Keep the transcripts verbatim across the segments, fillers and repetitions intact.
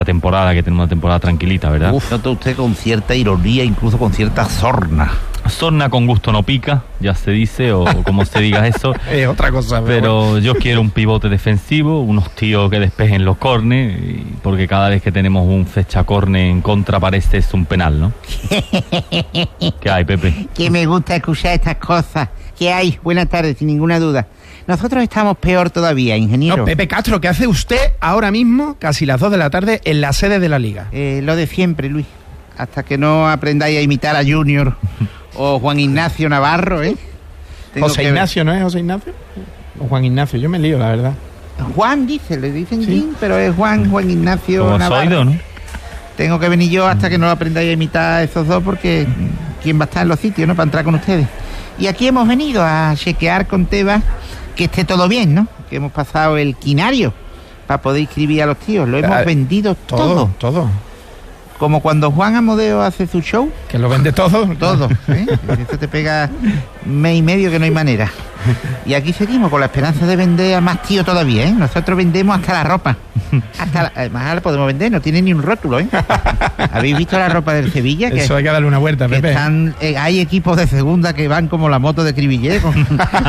temporada, que tenemos una temporada tranquilita, ¿verdad? Uf, nota usted con cierta ironía, incluso con cierta sorna. Sorna con gusto no pica, ya se dice, o como se diga eso. Es otra cosa. Pero bueno. yo quiero un pivote defensivo, unos tíos que despejen los córner, porque cada vez que tenemos un fecha córner en contra parece es un penal, ¿no? ¿Qué hay, Pepe? Que me gusta escuchar estas cosas. ¿Qué hay? Buenas tardes, sin ninguna duda. Nosotros estamos peor todavía, ingeniero. No, Pepe Castro, ¿qué hace usted ahora mismo, casi las dos de la tarde, en la sede de la Liga? Eh, lo de siempre, Luis. Hasta que no aprendáis a imitar a Junior o Juan Ignacio Navarro, ¿eh? Tengo José Ignacio, ¿no es José Ignacio? O Juan Ignacio, yo me lío, la verdad. Juan dice, le dicen Sí. Jim, pero es Juan, Juan Ignacio Como Navarro. Zoido, ¿no? Tengo que venir yo hasta que no aprendáis a imitar a esos dos, porque quién va a estar en los sitios, ¿no? Para entrar con ustedes. Y aquí hemos venido a chequear con Tebas que esté todo bien, ¿no? Que hemos pasado el quinario para poder inscribir a los tíos. Lo hemos Ah, vendido todo. Todo, todo. Como cuando Juan Amodeo hace su show. Que lo vende todo. Todo, ¿eh? Eso te pega mes y medio que no hay manera. Y aquí seguimos con la esperanza de vender a más tío todavía, ¿eh? Nosotros vendemos hasta la ropa. Hasta la, además ahora la podemos vender, no tiene ni un rótulo, ¿eh? ¿Habéis visto la ropa del Sevilla? Que, Eso hay que darle una vuelta, que Pepe. están, eh, hay equipos de segunda que van como la moto de Cribillé, con,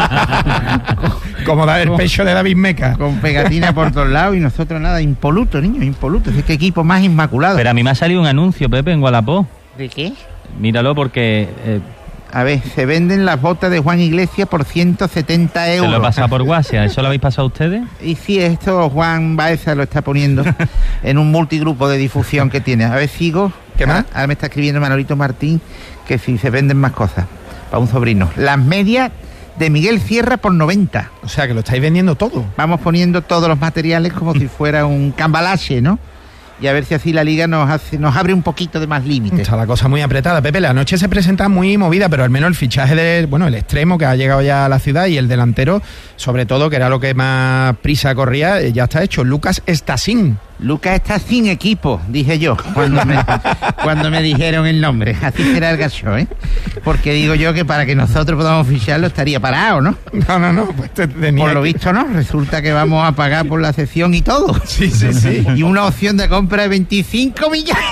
Como da el con- pecho de David Meca. con pegatina por todos lados, y nosotros nada, impoluto, niños, impoluto. Es que equipo más inmaculado. Pero a mí me ha salido un anuncio, Pepe, en Wallapop. ¿De qué? Míralo porque eh, A ver, se venden las botas de Juan Iglesias por ciento setenta se euros. lo he pasado por WhatsApp. ¿Eso lo habéis pasado ustedes? Y sí, esto Juan Baeza lo está poniendo en un multigrupo de difusión que tiene. A ver, sigo. ¿Qué más? Ahora me está escribiendo Manolito Martín que si se venden más cosas para un sobrino. Las medias de Miguel Sierra por noventa. O sea, que lo estáis vendiendo todo. Vamos poniendo todos los materiales como si fuera un cambalache, ¿no? Y a ver si así la liga nos hace, nos abre un poquito de más límites. Está la cosa muy apretada. Pepe, la noche se presenta muy movida, pero al menos el fichaje de, bueno, el extremo que ha llegado ya a la ciudad y el delantero, sobre todo, que era lo que más prisa corría, eh, ya está hecho. Lucas Stassin. Lucas está sin equipo, dije yo, cuando me, cuando me dijeron el nombre. Así será el gacho, ¿eh? Porque digo yo que para que nosotros podamos ficharlo estaría parado, ¿no? No, no, no, pues te tenía Por lo que- visto, ¿no? Resulta que vamos a pagar por la sección y todo. Sí, sí, sí. Y una opción de compra de veinticinco millones.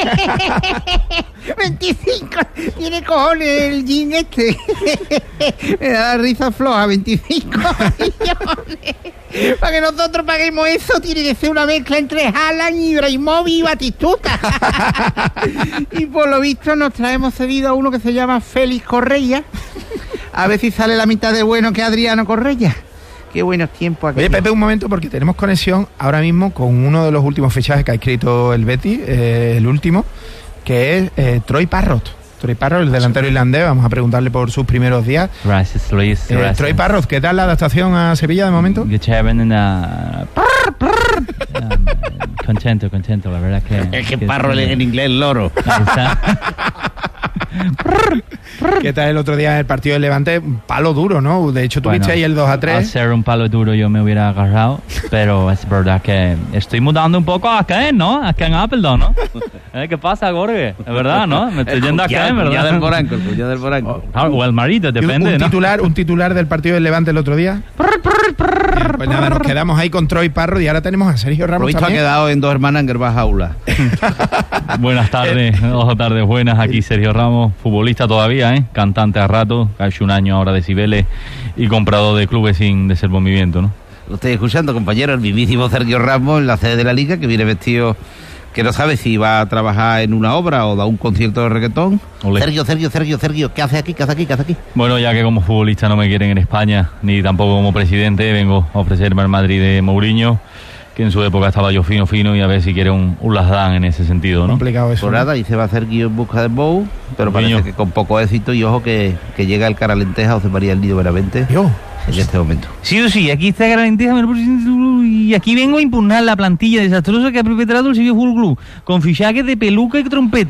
veinticinco. Tiene cojones el jean este. Me da risa floja, veinticinco millones. Para que nosotros paguemos eso tiene que ser una mezcla entre Haaland, Ibrahimovic y Batistuta. Y por lo visto nos traemos cedido a uno que se llama Félix Correia. A ver si sale la mitad de bueno que Adriano Correia. Qué buenos tiempos aquí. Oye, Pepe, un momento, porque tenemos conexión ahora mismo con uno de los últimos fichajes que ha escrito el Betis, eh, el último, que es eh, Troy Parrott. Troy Parrott, el delantero irlandés, vamos a preguntarle por sus primeros días. Gracias, Luis. Eh, gracias. Troy Parrott, ¿qué tal la adaptación a Sevilla de momento? Qué chévere, nena. Um, contento, contento, la verdad que... Es que parro en inglés loro. Ahí está. ¿Qué tal el otro día en el partido del Levante? Un palo duro, ¿no? De hecho, tuviste Bueno, ahí el dos a Al tres. ser un palo duro yo me hubiera agarrado, pero es verdad que estoy mudando un poco a Ken, ¿no? A Ken Appleton, ¿no? ¿Eh? ¿Qué pasa, Jorge? Es verdad, ¿no? Me estoy yendo a Ken, El cuñado ¿verdad? del Boranco, el cuñado del Boranco. Ah, o el marido, Un- depende, un, ¿no? titular, un titular del partido del Levante el otro día. Bien, pues nada, nos quedamos ahí con Troy Parrott y ahora tenemos a Sergio Por lo Ramos visto ha también. quedado en dos hermanas en Gervás Jaula. Buenas tardes, dos tardes buenas. Aquí Sergio Ramos, futbolista todavía, ¿eh? Cantante a rato, casi un año ahora de Cibeles y comprador de clubes sin de ser movimiento, ¿no? Lo estoy escuchando, compañero, el mismísimo Sergio Ramos en la sede de la Liga, que viene vestido, que no sabe si va a trabajar en una obra o da un concierto de reggaetón. Olé. Sergio, Sergio, Sergio, Sergio, ¿qué hace aquí? ¿Qué hace aquí? ¿Qué hace aquí? Bueno, ya que como futbolista no me quieren en España, ni tampoco como presidente, vengo a ofrecerme al Madrid de Mourinho, que en su época estaba yo fino, fino, y a ver si quiere un, un Lasdan en ese sentido, ¿no? Complicado eso. Por nada, y se va a hacer Sergio en busca de Bou, pero Niño. parece que con poco éxito, y ojo que, que llega el cara lenteja José María el Nido Benavente Yo. en este momento. Sí o sí, aquí está Garantiza y aquí vengo a impugnar la plantilla desastrosa que ha perpetrado el Sevilla Fútbol Club, con fichajes de peluca y trompeta.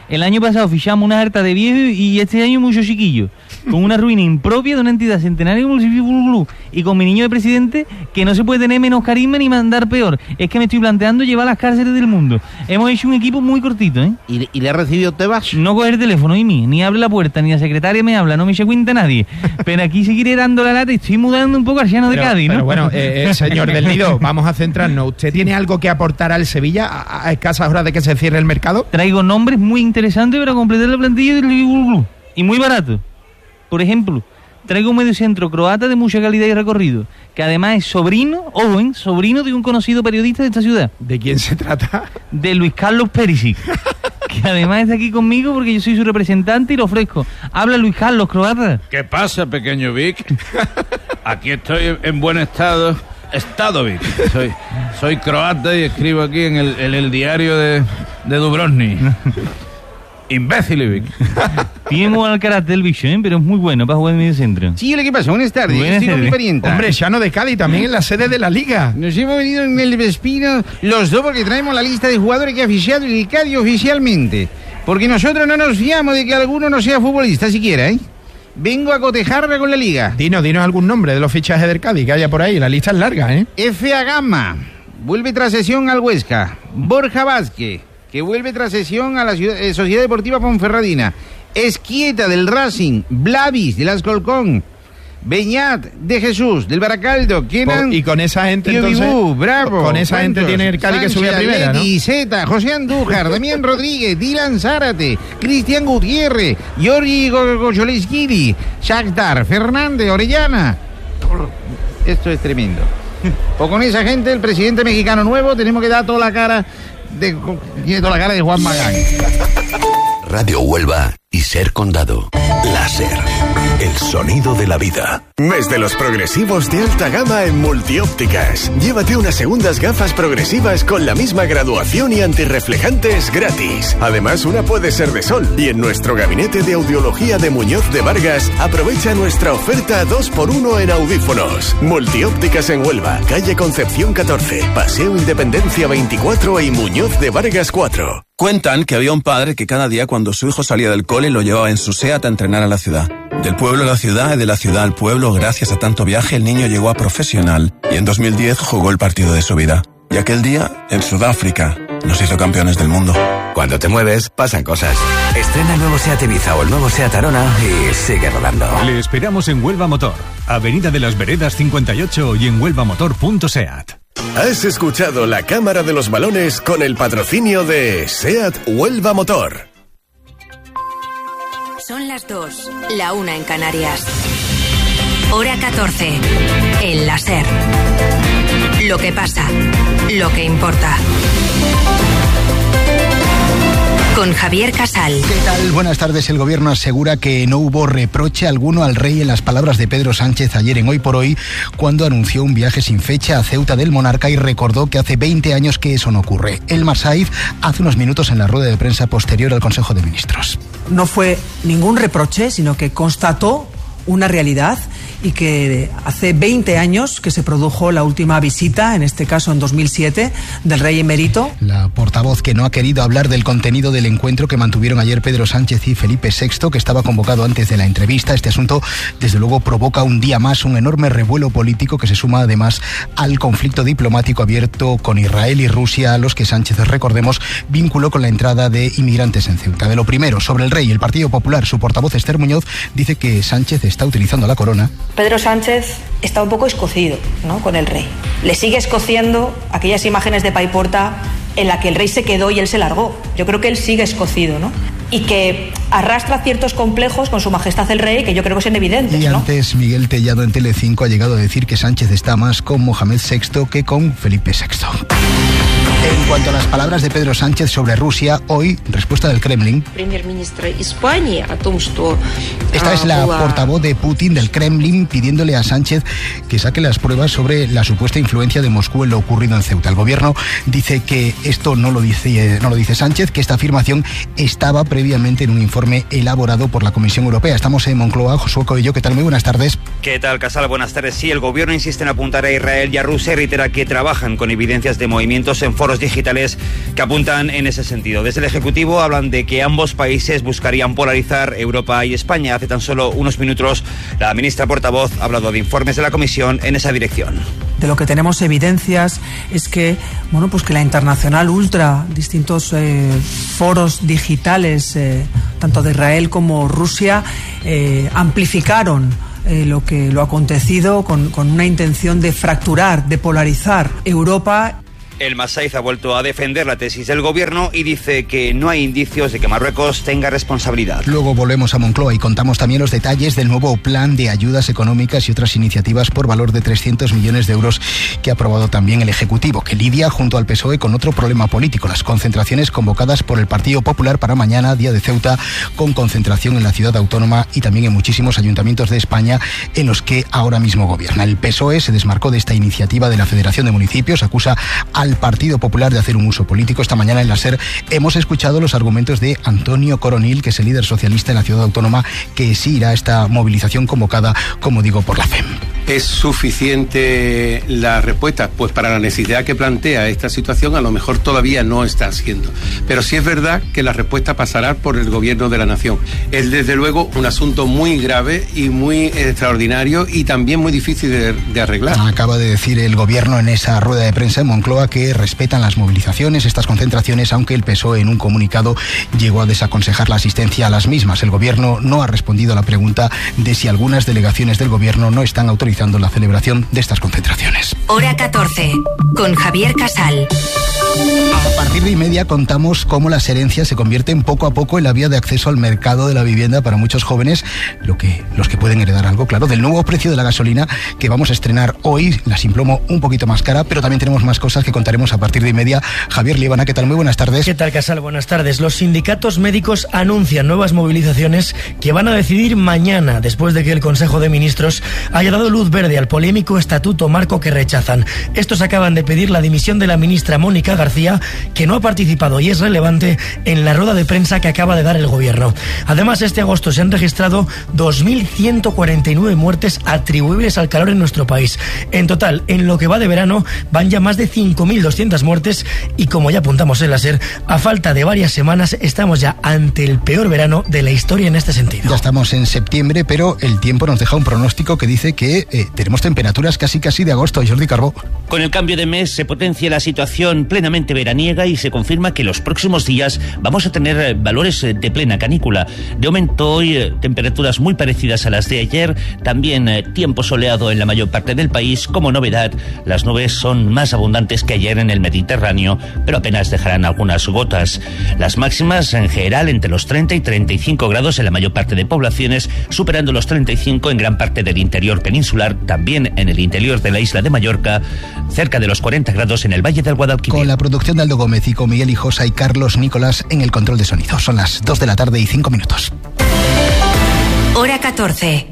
El año pasado fichamos una harta de viejos y este año muchos chiquillos. Con una ruina impropia de una entidad centenaria como el Sevilla Fútbol Club. Y con mi niño de presidente, que no se puede tener menos carisma ni mandar peor. Es que me estoy planteando llevar a las cárceles del mundo. Hemos hecho un equipo muy cortito, ¿eh? ¿Y, y le ha recibido Tebas? No coger el teléfono, y mí, ni abre la puerta, ni la secretaria me habla, no me se cuenta nadie. Pero aquí seguiré dando la lata y estoy mudando un poco al llano de pero, Cádiz, ¿no? Pero bueno, eh, eh, señor del Nido, vamos a centrarnos. ¿Usted tiene algo que aportar al Sevilla a, a escasas horas de que se cierre el mercado? Traigo nombres muy interesantes para completar la plantilla del Liverpool Club. Y muy barato. Por ejemplo, traigo un mediocentro croata de mucha calidad y recorrido, que además es sobrino, Owen, sobrino de un conocido periodista de esta ciudad. ¿De quién se trata? De Luis Carlos Perisic, que además está aquí conmigo porque yo soy su representante y lo ofrezco. Habla Luis Carlos, croata. ¿Qué pasa, pequeño Vic? Aquí estoy en buen estado. Estado, Vic. Soy, soy croata y escribo aquí en el, en el diario de, de Dubrovnik. Imbécil, Vic. Tiene al carácter del bicho, ¿eh? Pero es muy bueno para jugar en medio centro. Sí, ¿qué pasa? Buenas tardes. Buenas Estoy con tardes. mi parienta. Hombre, Llano de Cádiz, también en la sede de la Liga. Nos hemos venido en el Vespino los dos porque traemos la lista de jugadores que ha fichado el Cádiz oficialmente. Porque nosotros no nos fiamos de que alguno no sea futbolista siquiera, ¿eh? Vengo a cotejarla con la Liga. Dinos, dinos algún nombre de los fichajes del Cádiz que haya por ahí. La lista es larga, ¿eh? F A Gama, vuelve tras sesión al Huesca. Borja Vázquez, que vuelve tras sesión a la ciudad, eh, Sociedad Deportiva Ponferradina. Esquieta del Racing, Blavis del Alcorcón, Beñat de Jesús del Baracaldo, Kenan Y con esa gente Tío entonces, Vivú, bravo. con esa gente ¿Cuántos? tiene el Cádiz que sube a Sánchez, primera, ¿no? Atleti, Zeta, José Andújar, Damián Rodríguez, Dylan Zárate, Cristian Gutiérrez, Giorgi Gojoleski, Shakhtar, Fernández, Orellana. Esto es tremendo. O con esa gente, el presidente mexicano nuevo, tenemos que dar toda la cara de, tiene toda la cara de Juan Magán. Radio Huelva y Ser Condado. Láser, el sonido de la vida. Mes de los progresivos de alta gama en Multiópticas. Llévate unas segundas gafas progresivas con la misma graduación y antirreflejantes gratis. Además, una puede ser de sol. Y en nuestro gabinete de audiología de Muñoz de Vargas, aprovecha nuestra oferta dos por uno en audífonos. Multiópticas en Huelva, calle Concepción catorce, Paseo Independencia veinticuatro y Muñoz de Vargas cuatro. Cuentan que había un padre que cada día cuando su hijo salía del cole lo llevaba en su SEAT a entrenar a la ciudad. Del pueblo a la ciudad y de la ciudad al pueblo, gracias a tanto viaje, el niño llegó a profesional y en dos mil diez jugó el partido de su vida. Y aquel día, en Sudáfrica, nos hizo campeones del mundo. Cuando te mueves, pasan cosas. Estrena el nuevo SEAT Ibiza o el nuevo SEAT Arona y sigue rodando. Le esperamos en Huelva Motor, Avenida de las Veredas cincuenta y ocho y en huelvamotor punto seat. Has escuchado la Cámara de los Balones con el patrocinio de SEAT Huelva Motor. Son las dos, la una en Canarias. Hora catorce, en la SER. Lo que pasa, lo que importa. Con Javier Casal. ¿Qué tal? Buenas tardes. El gobierno asegura que no hubo reproche alguno al rey en las palabras de Pedro Sánchez ayer en Hoy por Hoy, cuando anunció un viaje sin fecha a Ceuta del monarca y recordó que hace veinte años que eso no ocurre. Elmar Saiz hace unos minutos en la rueda de prensa posterior al Consejo de Ministros. No fue ningún reproche, sino que constató una realidad y que hace veinte años que se produjo la última visita, en este caso en dos mil siete, del rey emérito. La portavoz que no ha querido hablar del contenido del encuentro que mantuvieron ayer Pedro Sánchez y Felipe sexto, que estaba convocado antes de la entrevista. Este asunto, desde luego, provoca un día más un enorme revuelo político que se suma además al conflicto diplomático abierto con Israel y Rusia, a los que Sánchez, recordemos, vinculó con la entrada de inmigrantes en Ceuta. De lo primero, sobre el rey, el Partido Popular, su portavoz Esther Muñoz dice que Sánchez está utilizando la corona. Pedro Sánchez está un poco escocido, ¿no?, con el rey. Le sigue escociendo aquellas imágenes de Paiporta en la que el rey se quedó y él se largó. Yo creo que él sigue escocido, ¿no? Y que arrastra ciertos complejos con su majestad el rey que yo creo que son evidentes, y ¿no? Antes Miguel Tellado en Telecinco ha llegado a decir que Sánchez está más con Mohamed sexto que con Felipe sexto. En cuanto a las palabras de Pedro Sánchez sobre Rusia, hoy, respuesta del Kremlin. Esta es la portavoz de Putin del Kremlin pidiéndole a Sánchez que saque las pruebas sobre la supuesta influencia de Moscú en lo ocurrido en Ceuta. El gobierno dice que esto no lo dice, no lo dice Sánchez, que esta afirmación estaba previamente en un informe elaborado por la Comisión Europea. Estamos en Moncloa. Josué Coello, ¿qué tal? Muy buenas tardes. ¿Qué tal, Casal? Buenas tardes. Sí, el gobierno insiste en apuntar a Israel y a Rusia y reitera que trabajan con evidencias de movimientos en foros foros digitales que apuntan en ese sentido. Desde el Ejecutivo hablan de que ambos países buscarían polarizar Europa y España. Hace tan solo unos minutos la ministra portavoz ha hablado de informes de la Comisión en esa dirección. De lo que tenemos evidencias es que, bueno, pues que la Internacional Ultra, distintos eh, foros digitales, eh, tanto de Israel como Rusia, eh, amplificaron eh, lo que lo acontecido con, con una intención de fracturar, de polarizar Europa. El Masaiz ha vuelto a defender la tesis del gobierno y dice que no hay indicios de que Marruecos tenga responsabilidad. Luego volvemos a Moncloa y contamos también los detalles del nuevo plan de ayudas económicas y otras iniciativas por valor de trescientos millones de euros que ha aprobado también el Ejecutivo, que lidia junto al P S O E con otro problema político, las concentraciones convocadas por el Partido Popular para mañana, Día de Ceuta, con concentración en la ciudad autónoma y también en muchísimos ayuntamientos de España en los que ahora mismo gobierna. El P S O E se desmarcó de esta iniciativa de la Federación de Municipios, acusa a al Partido Popular de hacer un uso político. Esta mañana en la SER hemos escuchado los argumentos de Antonio Coronil, que es el líder socialista en la ciudad autónoma, que sí irá a esta movilización convocada, como digo, por la F E M. ¿Es suficiente la respuesta? Pues para la necesidad que plantea esta situación a lo mejor todavía no está siendo. Pero sí es verdad que la respuesta pasará por el Gobierno de la Nación. Es desde luego un asunto muy grave y muy extraordinario y también muy difícil de, de arreglar. Acaba de decir el Gobierno en esa rueda de prensa en Moncloa que respetan las movilizaciones, estas concentraciones, aunque el P S O E en un comunicado llegó a desaconsejar la asistencia a las mismas. El Gobierno no ha respondido a la pregunta de si algunas delegaciones del Gobierno no están autorizadas la celebración de estas concentraciones. Hora catorce, con Javier Casal. A partir de y media contamos cómo las herencias se convierten poco a poco en la vía de acceso al mercado de la vivienda para muchos jóvenes, lo que, los que pueden heredar algo, claro, del nuevo precio de la gasolina que vamos a estrenar hoy, la Simplomo un poquito más cara, pero también tenemos más cosas que contaremos a partir de y media. Javier Líbana, ¿qué tal? Muy buenas tardes. ¿Qué tal, Casal? Buenas tardes. Los sindicatos médicos anuncian nuevas movilizaciones que van a decidir mañana, después de que el Consejo de Ministros haya dado luz verde al polémico estatuto marco que rechazan. Estos acaban de pedir la dimisión de la ministra Mónica García, que no ha participado y es relevante en la rueda de prensa que acaba de dar el gobierno. Además, este agosto se han registrado dos mil ciento cuarenta y nueve muertes atribuibles al calor en nuestro país. En total, en lo que va de verano, van ya más de cinco mil doscientas muertes y, como ya apuntamos en la SER, a falta de varias semanas estamos ya ante el peor verano de la historia en este sentido. Ya estamos en septiembre, pero el tiempo nos deja un pronóstico que dice que eh, tenemos temperaturas casi casi de agosto. Jordi Carbó. Con el cambio de mes se potencia la situación plenamente veraniega y se confirma que los próximos días vamos a tener valores de plena canícula. De momento hoy temperaturas muy parecidas a las de ayer, también tiempo soleado en la mayor parte del país. Como novedad, las nubes son más abundantes que ayer en el Mediterráneo, pero apenas dejarán algunas gotas. Las máximas en general entre los treinta y treinta y cinco grados en la mayor parte de poblaciones, superando los treinta y cinco en gran parte del interior peninsular, también en el interior de la isla de Mallorca, cerca de los cuarenta grados en el Valle del Guadalquivir. Con la producción de Aldo Gómez y con Miguel Hijosa y Carlos Nicolás en el control de sonido. Son las dos de la tarde y cinco minutos. Hora catorce.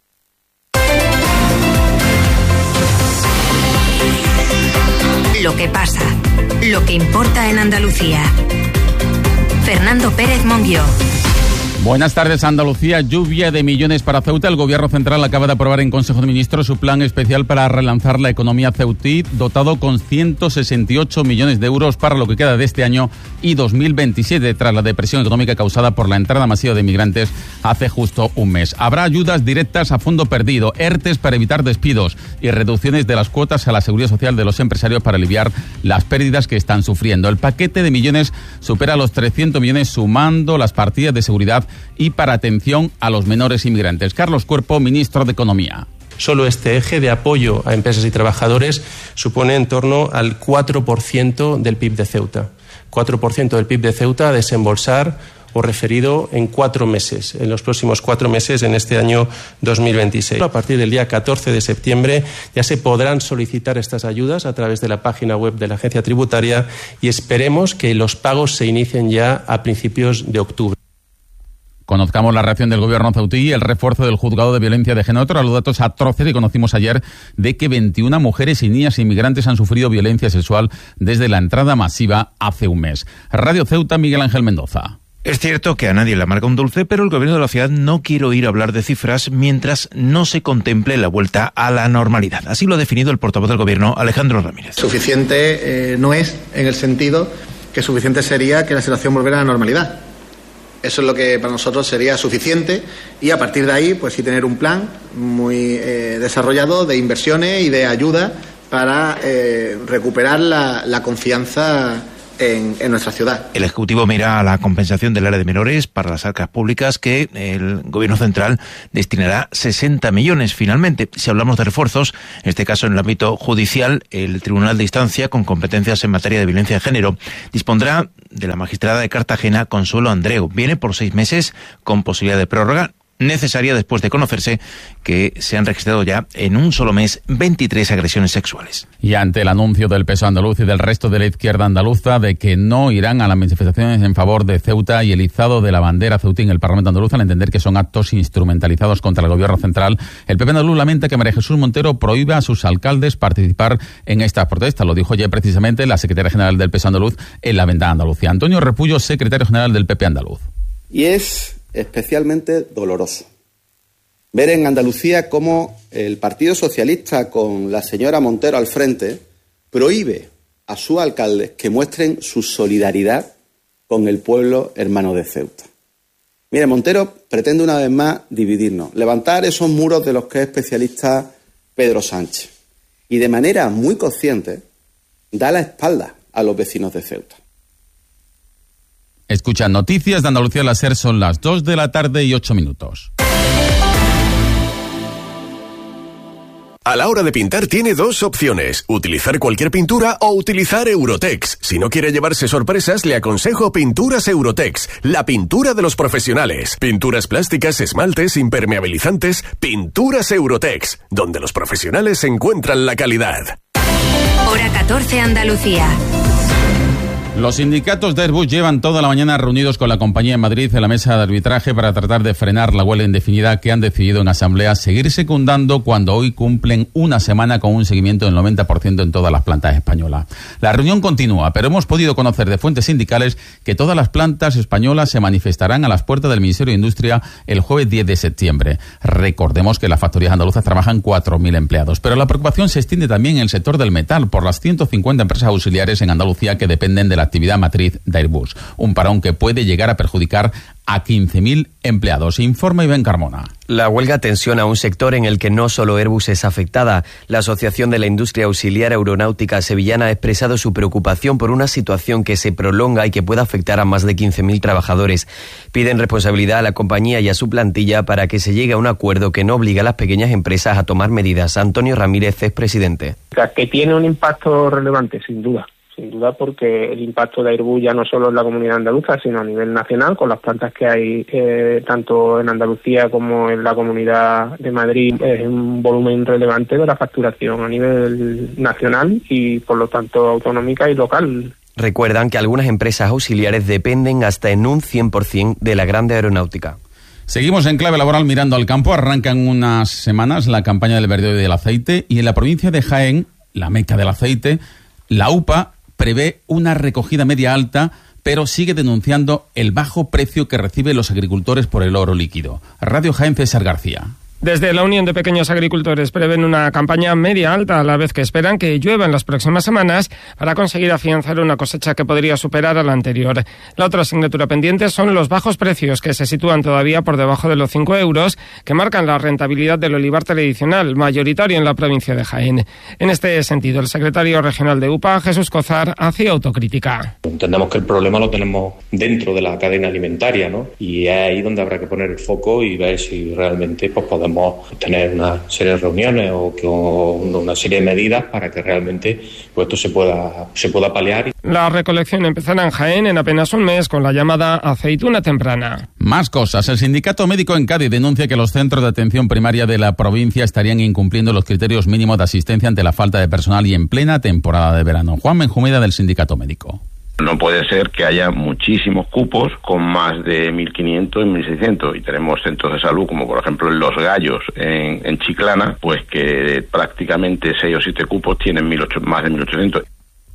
Lo que pasa, lo que importa en Andalucía. Fernando Pérez Monguió. Buenas tardes, Andalucía. Lluvia de millones para Ceuta. El Gobierno Central acaba de aprobar en Consejo de Ministros su plan especial para relanzar la economía ceutí, dotado con ciento sesenta y ocho millones de euros para lo que queda de este año y dos mil veintisiete, tras la depresión económica causada por la entrada masiva de migrantes hace justo un mes. Habrá ayudas directas a fondo perdido, ERTES para evitar despidos y reducciones de las cuotas a la seguridad social de los empresarios para aliviar las pérdidas que están sufriendo. El paquete de millones supera los trescientos millones, sumando las partidas de seguridad y para atención a los menores inmigrantes. Carlos Cuerpo, ministro de Economía. Solo este eje de apoyo a empresas y trabajadores supone en torno al cuatro por ciento del P I B de Ceuta. cuatro por ciento del P I B de Ceuta a desembolsar o referido en cuatro meses, en los próximos cuatro meses en este año dos mil veintiséis. A partir del día catorce de septiembre ya se podrán solicitar estas ayudas a través de la página web de la Agencia Tributaria y esperemos que los pagos se inicien ya a principios de octubre. Conozcamos la reacción del gobierno ceutí y el refuerzo del juzgado de violencia de género tras los datos atroces que conocimos ayer de que veintiuna mujeres y niñas inmigrantes han sufrido violencia sexual desde la entrada masiva hace un mes. Radio Ceuta, Miguel Ángel Mendoza. Es cierto que a nadie le amarga un dulce, pero el gobierno de la ciudad no quiere oír hablar de cifras mientras no se contemple la vuelta a la normalidad. Así lo ha definido el portavoz del gobierno, Alejandro Ramírez. Suficiente eh, no es, en el sentido que suficiente sería que la situación volviera a la normalidad. Eso es lo que para nosotros sería suficiente, y a partir de ahí, pues sí, tener un plan muy eh, desarrollado de inversiones y de ayuda para eh, recuperar la, la confianza En, en nuestra ciudad. El Ejecutivo mira a la compensación del área de menores para las arcas públicas, que el Gobierno central destinará sesenta millones finalmente. Si hablamos de refuerzos, en este caso en el ámbito judicial, el Tribunal de Instancia, con competencias en materia de violencia de género, dispondrá de la magistrada de Cartagena, Consuelo Andreu. Viene por seis meses con posibilidad de prórroga, necesaria después de conocerse que se han registrado ya en un solo mes veintitrés agresiones sexuales. Y ante el anuncio del P S O E andaluz y del resto de la izquierda andaluza de que no irán a las manifestaciones en favor de Ceuta y el izado de la bandera ceutí en el Parlamento andaluz, al entender que son actos instrumentalizados contra el gobierno central, el P P andaluz lamenta que María Jesús Montero prohíba a sus alcaldes participar en estas protestas. Lo dijo ya precisamente la secretaria general del P S O E andaluz en la Ventana Andalucía. Antonio Repullo, secretario general del P P andaluz. Y es especialmente doloroso ver en Andalucía cómo el Partido Socialista, con la señora Montero al frente, prohíbe a sus alcaldes que muestren su solidaridad con el pueblo hermano de Ceuta. Mire, Montero pretende una vez más dividirnos, levantar esos muros de los que es especialista Pedro Sánchez, y de manera muy consciente da la espalda a los vecinos de Ceuta. Escuchan Noticias de Andalucía La SER, son las dos de la tarde y ocho minutos. A la hora de pintar tiene dos opciones, utilizar cualquier pintura o utilizar Eurotex. Si no quiere llevarse sorpresas, le aconsejo Pinturas Eurotex, la pintura de los profesionales. Pinturas plásticas, esmaltes, impermeabilizantes, Pinturas Eurotex, donde los profesionales encuentran la calidad. Hora catorce, Andalucía. Los sindicatos de Airbus llevan toda la mañana reunidos con la compañía en Madrid en la mesa de arbitraje para tratar de frenar la huelga indefinida que han decidido en asamblea seguir secundando cuando hoy cumplen una semana con un seguimiento del noventa por ciento en todas las plantas españolas. La reunión continúa, pero hemos podido conocer de fuentes sindicales que todas las plantas españolas se manifestarán a las puertas del Ministerio de Industria el jueves diez de septiembre. Recordemos que las factorías andaluzas trabajan cuatro mil empleados, pero la preocupación se extiende también en el sector del metal por las ciento cincuenta empresas auxiliares en Andalucía que dependen de la actividad matriz de Airbus. Un parón que puede llegar a perjudicar a quince mil empleados. Informa Iván Carmona. La huelga tensiona un sector en el que no solo Airbus es afectada. La Asociación de la Industria Auxiliar Aeronáutica Sevillana ha expresado su preocupación por una situación que se prolonga y que puede afectar a más de quince mil trabajadores. Piden responsabilidad a la compañía y a su plantilla para que se llegue a un acuerdo que no obligue a las pequeñas empresas a tomar medidas. Antonio Ramírez es presidente. Que tiene un impacto relevante, sin duda. Sin duda, porque el impacto de Airbus ya no solo en la comunidad andaluza, sino a nivel nacional, con las plantas que hay eh, tanto en Andalucía como en la Comunidad de Madrid, es un volumen relevante de la facturación a nivel nacional y, por lo tanto, autonómica y local. Recuerdan que algunas empresas auxiliares dependen hasta en un cien por ciento de la grande aeronáutica. Seguimos en clave laboral mirando al campo. Arrancan unas semanas la campaña del verdeo y del aceite, y en la provincia de Jaén, la meca del aceite, la UPA prevé una recogida media alta, pero sigue denunciando el bajo precio que reciben los agricultores por el oro líquido. Radio Jaén, César García. Desde la Unión de Pequeños Agricultores prevén una campaña media alta, a la vez que esperan que llueva en las próximas semanas para conseguir afianzar una cosecha que podría superar a la anterior. La otra asignatura pendiente son los bajos precios, que se sitúan todavía por debajo de los cinco euros, que marcan la rentabilidad del olivar tradicional, mayoritario en la provincia de Jaén. En este sentido, el secretario regional de UPA, Jesús Cozar, hacía autocrítica. Entendemos que el problema lo tenemos dentro de la cadena alimentaria, ¿no? Y es ahí donde habrá que poner el foco y ver si realmente pues, podemos tener una serie de reuniones o, que, o una serie de medidas para que realmente pues, esto se pueda, se pueda paliar. La recolección empezará en Jaén en apenas un mes con la llamada aceituna temprana. Más cosas. El sindicato médico en Cádiz denuncia que los centros de atención primaria de la provincia estarían incumpliendo los criterios mínimos de asistencia ante la falta de personal y en plena temporada de verano. Juan Benjumeda, del sindicato médico. No puede ser que haya muchísimos cupos con más de mil quinientos y mil seiscientos, y tenemos centros de salud como por ejemplo en Los Gallos en, en Chiclana, pues que prácticamente seis o siete cupos tienen mil ocho, más de mil ochocientos.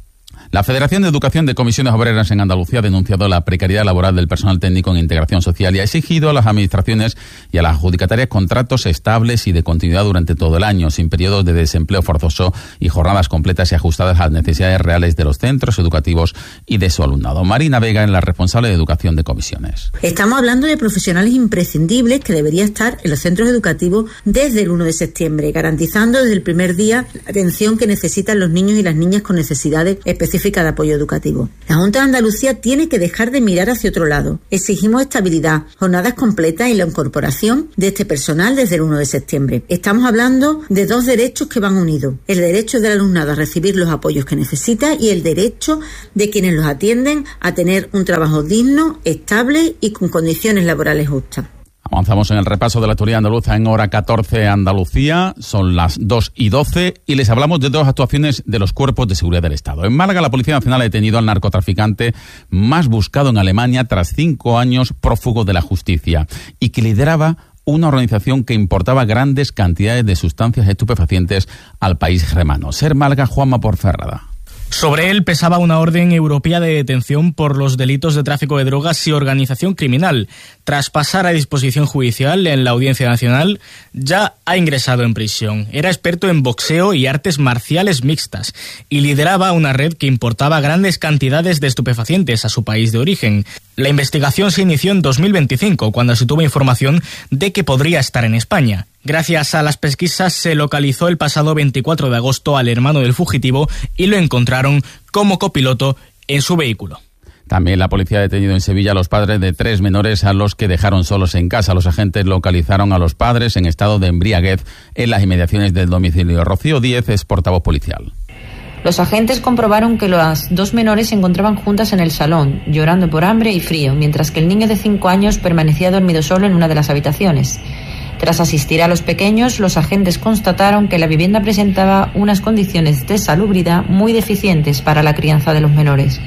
La Federación de Educación de Comisiones Obreras en Andalucía ha denunciado la precariedad laboral del personal técnico en integración social y ha exigido a las administraciones y a las adjudicatarias contratos estables y de continuidad durante todo el año, sin periodos de desempleo forzoso y jornadas completas y ajustadas a las necesidades reales de los centros educativos y de su alumnado. Marina Vega es la responsable de Educación de Comisiones. Estamos hablando de profesionales imprescindibles que deberían estar en los centros educativos desde el uno de septiembre, garantizando desde el primer día la atención que necesitan los niños y las niñas con necesidades específicas de apoyo educativo. La Junta de Andalucía tiene que dejar de mirar hacia otro lado. Exigimos estabilidad, jornadas completas y la incorporación de este personal desde el uno de septiembre. Estamos hablando de dos derechos que van unidos: el derecho del alumnado a recibir los apoyos que necesita y el derecho de quienes los atienden a tener un trabajo digno, estable y con condiciones laborales justas. Avanzamos en el repaso de la actualidad andaluza en hora catorce Andalucía. Son las dos y doce y les hablamos de dos actuaciones de los cuerpos de seguridad del Estado. En Málaga, la Policía Nacional ha detenido al narcotraficante más buscado en Alemania tras cinco años prófugo de la justicia y que lideraba una organización que importaba grandes cantidades de sustancias estupefacientes al país germano. Ser Málaga, Juanma Porferrada. Sobre él pesaba una orden europea de detención por los delitos de tráfico de drogas y organización criminal. Tras pasar a disposición judicial en la Audiencia Nacional, ya ha ingresado en prisión. Era experto en boxeo y artes marciales mixtas y lideraba una red que importaba grandes cantidades de estupefacientes a su país de origen. La investigación se inició en dos mil veinticinco, cuando se tuvo información de que podría estar en España. Gracias a las pesquisas se localizó el pasado veinticuatro de agosto al hermano del fugitivo y lo encontraron como copiloto en su vehículo. También la policía ha detenido en Sevilla a los padres de tres menores a los que dejaron solos en casa. Los agentes localizaron a los padres en estado de embriaguez en las inmediaciones del domicilio. Rocío Díez es portavoz policial. Los agentes comprobaron que las dos menores se encontraban juntas en el salón, llorando por hambre y frío, mientras que el niño de cinco años permanecía dormido solo en una de las habitaciones. Tras asistir a los pequeños, los agentes constataron que la vivienda presentaba unas condiciones de salubridad muy deficientes para la crianza de los menores.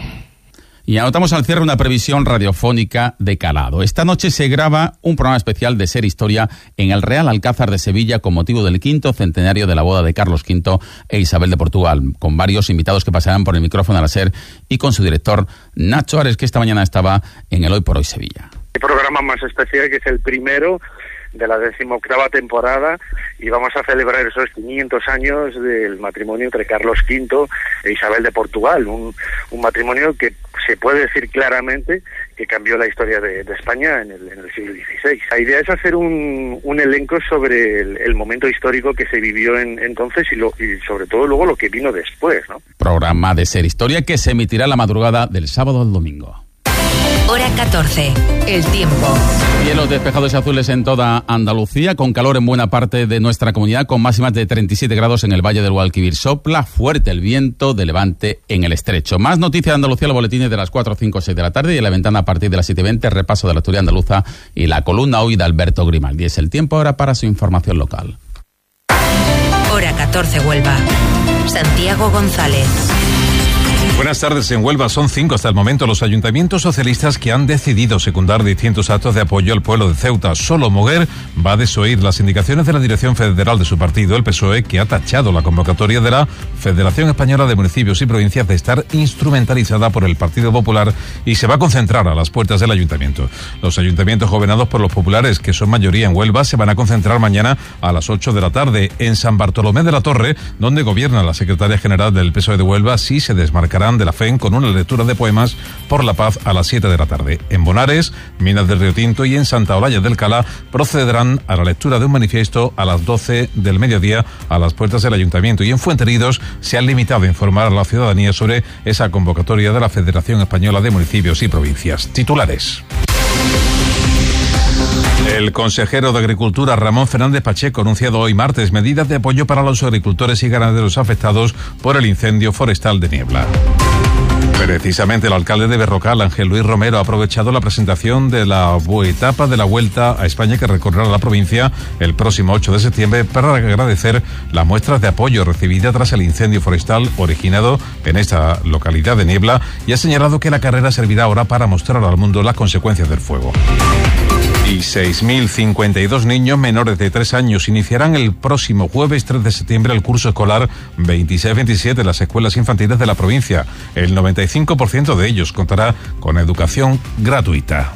Y anotamos al cierre una previsión radiofónica de calado. Esta noche se graba un programa especial de Ser Historia en el Real Alcázar de Sevilla con motivo del quinto centenario de la boda de Carlos quinto e Isabel de Portugal, con varios invitados que pasarán por el micrófono a la Ser y con su director Nacho Ares, que esta mañana estaba en el Hoy por Hoy Sevilla. El programa más especial, que es el primero de la decimoctava temporada, y vamos a celebrar esos quinientos años del matrimonio entre Carlos quinto e Isabel de Portugal, un, un matrimonio que se puede decir claramente que cambió la historia de, de España en el, en el siglo dieciséis. La idea es hacer un, un elenco sobre el, el momento histórico que se vivió en, entonces y, lo, y sobre todo luego lo que vino después, ¿no? Programa de Ser Historia que se emitirá la madrugada del sábado al domingo. Hora catorce, el tiempo. Cielos despejados y azules en toda Andalucía, con calor en buena parte de nuestra comunidad, con máximas de treinta y siete grados en el Valle del Guadalquivir. Sopla fuerte el viento de levante en el estrecho. Más noticias de Andalucía, los boletines de las cuatro, cinco, seis de la tarde y en la ventana a partir de las siete y veinte, repaso de la actualidad andaluza y la columna hoy de Alberto Grimaldi. Es el tiempo ahora para su información local. Hora catorce, Huelva. Santiago González. Buenas tardes. En Huelva son cinco hasta el momento los ayuntamientos socialistas que han decidido secundar distintos actos de apoyo al pueblo de Ceuta. Solo Moguer va a desoír las indicaciones de la dirección federal de su partido, el P S O E, que ha tachado la convocatoria de la Federación Española de Municipios y Provincias de estar instrumentalizada por el Partido Popular y se va a concentrar a las puertas del ayuntamiento. Los ayuntamientos gobernados por los populares, que son mayoría en Huelva, se van a concentrar mañana a las ocho de la tarde. En San Bartolomé de la Torre, donde gobierna la secretaria general del P S O E de Huelva, sí se desmarcarán de la F E N con una lectura de poemas por la paz a las siete de la tarde. En Bonares, Minas del Río Tinto y en Santa Olalla del Calá procederán a la lectura de un manifiesto a las doce del mediodía a las puertas del ayuntamiento. Y en Fuenteridos se han limitado a informar a la ciudadanía sobre esa convocatoria de la Federación Española de Municipios y Provincias. Titulares. El consejero de Agricultura, Ramón Fernández Pacheco, ha anunciado hoy martes medidas de apoyo para los agricultores y ganaderos afectados por el incendio forestal de Niebla. Precisamente el alcalde de Berrocal, Ángel Luis Romero, ha aprovechado la presentación de la etapa de la Vuelta a España que recorrerá la provincia el próximo ocho de septiembre para agradecer las muestras de apoyo recibidas tras el incendio forestal originado en esta localidad de Niebla y ha señalado que la carrera servirá ahora para mostrar al mundo las consecuencias del fuego. Y seis mil cincuenta y dos niños menores de tres años iniciarán el próximo jueves tres de septiembre el curso escolar veintiséis veintisiete en las escuelas infantiles de la provincia. El noventa y cinco por ciento de ellos contará con educación gratuita.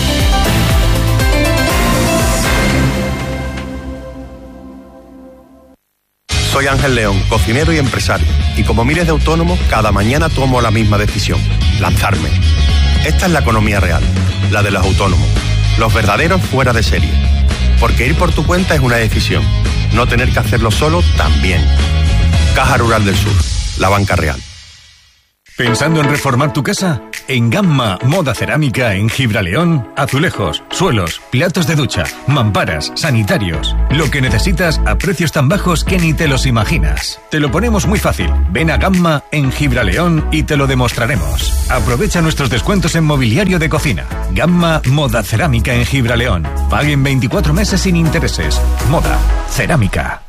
Soy Ángel León, cocinero y empresario, y como miles de autónomos, cada mañana tomo la misma decisión: lanzarme. Esta es la economía real, la de los autónomos, los verdaderos fuera de serie. Porque ir por tu cuenta es una decisión, no tener que hacerlo solo también. Caja Rural del Sur, la banca real. ¿Pensando en reformar tu casa? En Gamma Moda Cerámica en Gibraleón, azulejos, suelos, platos de ducha, mamparas, sanitarios. Lo que necesitas a precios tan bajos que ni te los imaginas. Te lo ponemos muy fácil. Ven a Gamma en Gibraleón y te lo demostraremos. Aprovecha nuestros descuentos en mobiliario de cocina. Gamma Moda Cerámica en Gibraleón. Paguen veinticuatro meses sin intereses. Moda Cerámica.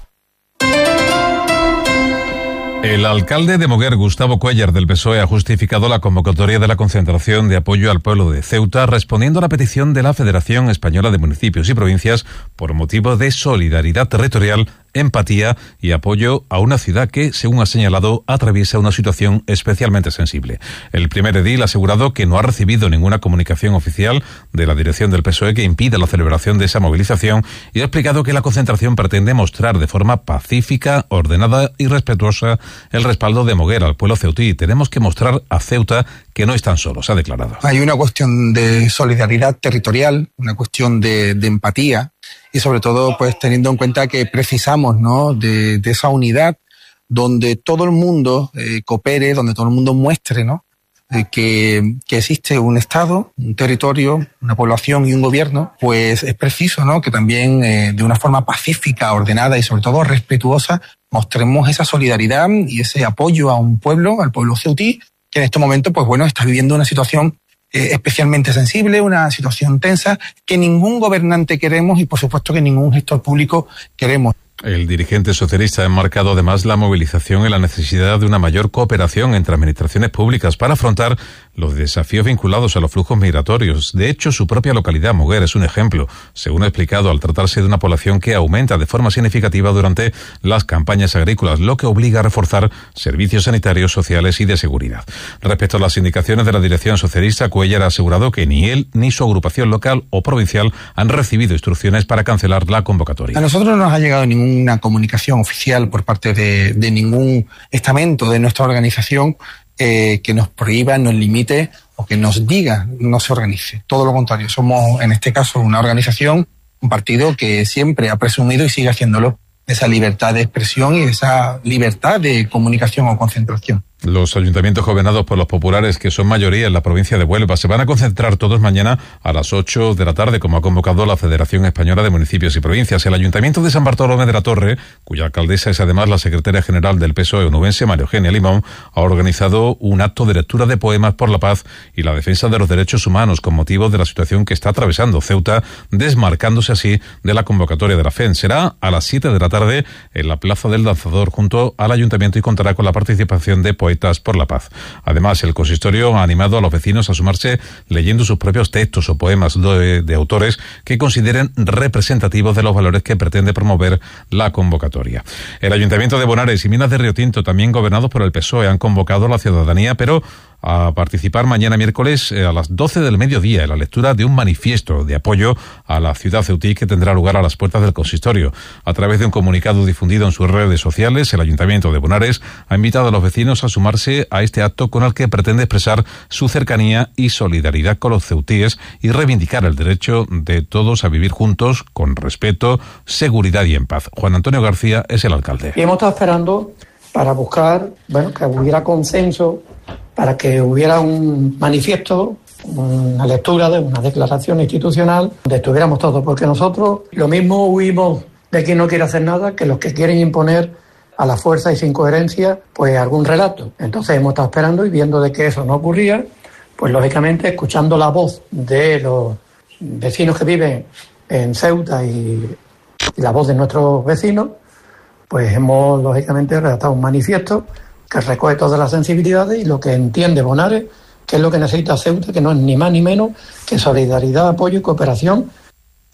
El alcalde de Moguer, Gustavo Cuéllar, del P S O E, ha justificado la convocatoria de la concentración de apoyo al pueblo de Ceuta, respondiendo a la petición de la Federación Española de Municipios y Provincias por motivo de solidaridad territorial, empatía y apoyo a una ciudad que, según ha señalado, atraviesa una situación especialmente sensible. El primer edil ha asegurado que no ha recibido ninguna comunicación oficial de la dirección del P S O E que impida la celebración de esa movilización y ha explicado que la concentración pretende mostrar de forma pacífica, ordenada y respetuosa el respaldo de Moguer al pueblo ceutí. Tenemos que mostrar a Ceuta que no están solos, ha declarado. Hay una cuestión de solidaridad territorial, una cuestión de, de empatía y sobre todo pues teniendo en cuenta que precisamos, ¿no?, de, de esa unidad donde todo el mundo eh, coopere, donde todo el mundo muestre, ¿no?, eh, que, que existe un Estado, un territorio, una población y un gobierno. Pues es preciso, ¿no?, que también eh, de una forma pacífica, ordenada y sobre todo respetuosa mostremos esa solidaridad y ese apoyo a un pueblo, al pueblo ceutí, que en este momento, pues bueno, está viviendo una situación eh, especialmente sensible, una situación tensa, que ningún gobernante queremos y por supuesto que ningún gestor público queremos. El dirigente socialista ha enmarcado además la movilización en la necesidad de una mayor cooperación entre administraciones públicas para afrontar los desafíos vinculados a los flujos migratorios. De hecho, su propia localidad, Moguer, es un ejemplo, según ha explicado, al tratarse de una población que aumenta de forma significativa durante las campañas agrícolas, lo que obliga a reforzar servicios sanitarios, sociales y de seguridad. Respecto a las indicaciones de la dirección socialista, Cuéllar ha asegurado que ni él ni su agrupación local o provincial han recibido instrucciones para cancelar la convocatoria. A nosotros no nos ha llegado ninguna comunicación oficial por parte de, de ningún estamento de nuestra organización Eh, que nos prohíba, nos limite o que nos diga no se organice. Todo lo contrario, somos en este caso una organización, un partido que siempre ha presumido y sigue haciéndolo esa libertad de expresión y esa libertad de comunicación o concentración. Los ayuntamientos gobernados por los populares, que son mayoría en la provincia de Huelva, se van a concentrar todos mañana a las ocho de la tarde, como ha convocado la Federación Española de Municipios y Provincias. El Ayuntamiento de San Bartolomé de la Torre, cuya alcaldesa es además la secretaria general del P S O E onubense, María Eugenia Limón, ha organizado un acto de lectura de poemas por la paz y la defensa de los derechos humanos con motivo de la situación que está atravesando Ceuta, desmarcándose así de la convocatoria de la F E N. Será a las siete de la tarde en la Plaza del Lanzador junto al Ayuntamiento y contará con la participación de poetas por la paz. Además, el consistorio ha animado a los vecinos a sumarse leyendo sus propios textos o poemas de, de autores que consideren representativos de los valores que pretende promover la convocatoria. El Ayuntamiento de Bonares y Minas de Río Tinto, también gobernados por el P S O E, han convocado a la ciudadanía, pero a participar mañana miércoles eh, a las doce del mediodía en la lectura de un manifiesto de apoyo a la ciudad ceutí que tendrá lugar a las puertas del consistorio. A través de un comunicado difundido en sus redes sociales, el Ayuntamiento de Bonares ha invitado a los vecinos a sumarse a este acto con el que pretende expresar su cercanía y solidaridad con los ceutíes y reivindicar el derecho de todos a vivir juntos con respeto, seguridad y en paz. Juan Antonio García es el alcalde. Y hemos estado esperando para buscar, bueno, que hubiera consenso, para que hubiera un manifiesto, una lectura de una declaración institucional donde estuviéramos todos, porque nosotros lo mismo huimos de quien no quiere hacer nada que los que quieren imponer a la fuerza y sin coherencia pues algún relato. Entonces hemos estado esperando y viendo de que eso no ocurría, pues lógicamente escuchando la voz de los vecinos que viven en Ceuta y, y la voz de nuestros vecinos, pues hemos lógicamente redactado un manifiesto que recoge todas las sensibilidades y lo que entiende Bonares, que es lo que necesita Ceuta, que no es ni más ni menos que solidaridad, apoyo y cooperación.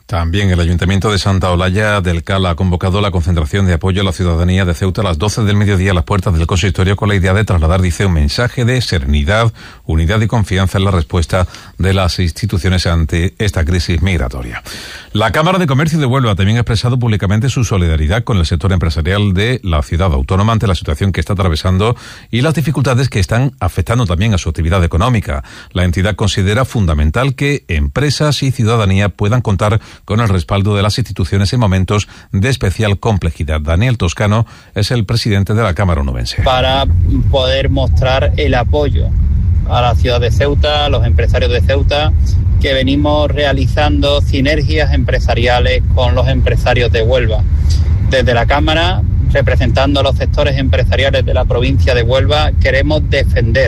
También el Ayuntamiento de Santa Olalla del Cal ha convocado la concentración de apoyo a la ciudadanía de Ceuta a las doce del mediodía a las puertas del consistorio con la idea de trasladar, dice, un mensaje de serenidad, unidad y confianza en la respuesta de las instituciones ante esta crisis migratoria. La Cámara de Comercio de Huelva también ha expresado públicamente su solidaridad con el sector empresarial de la ciudad autónoma ante la situación que está atravesando y las dificultades que están afectando también a su actividad económica. La entidad considera fundamental que empresas y ciudadanía puedan contar con el respaldo de las instituciones en momentos de especial complejidad. Daniel Toscano es el presidente de la Cámara onubense. Para poder mostrar el apoyo a la ciudad de Ceuta, a los empresarios de Ceuta, que venimos realizando sinergias empresariales con los empresarios de Huelva. Desde la Cámara, representando a los sectores empresariales de la provincia de Huelva, queremos defender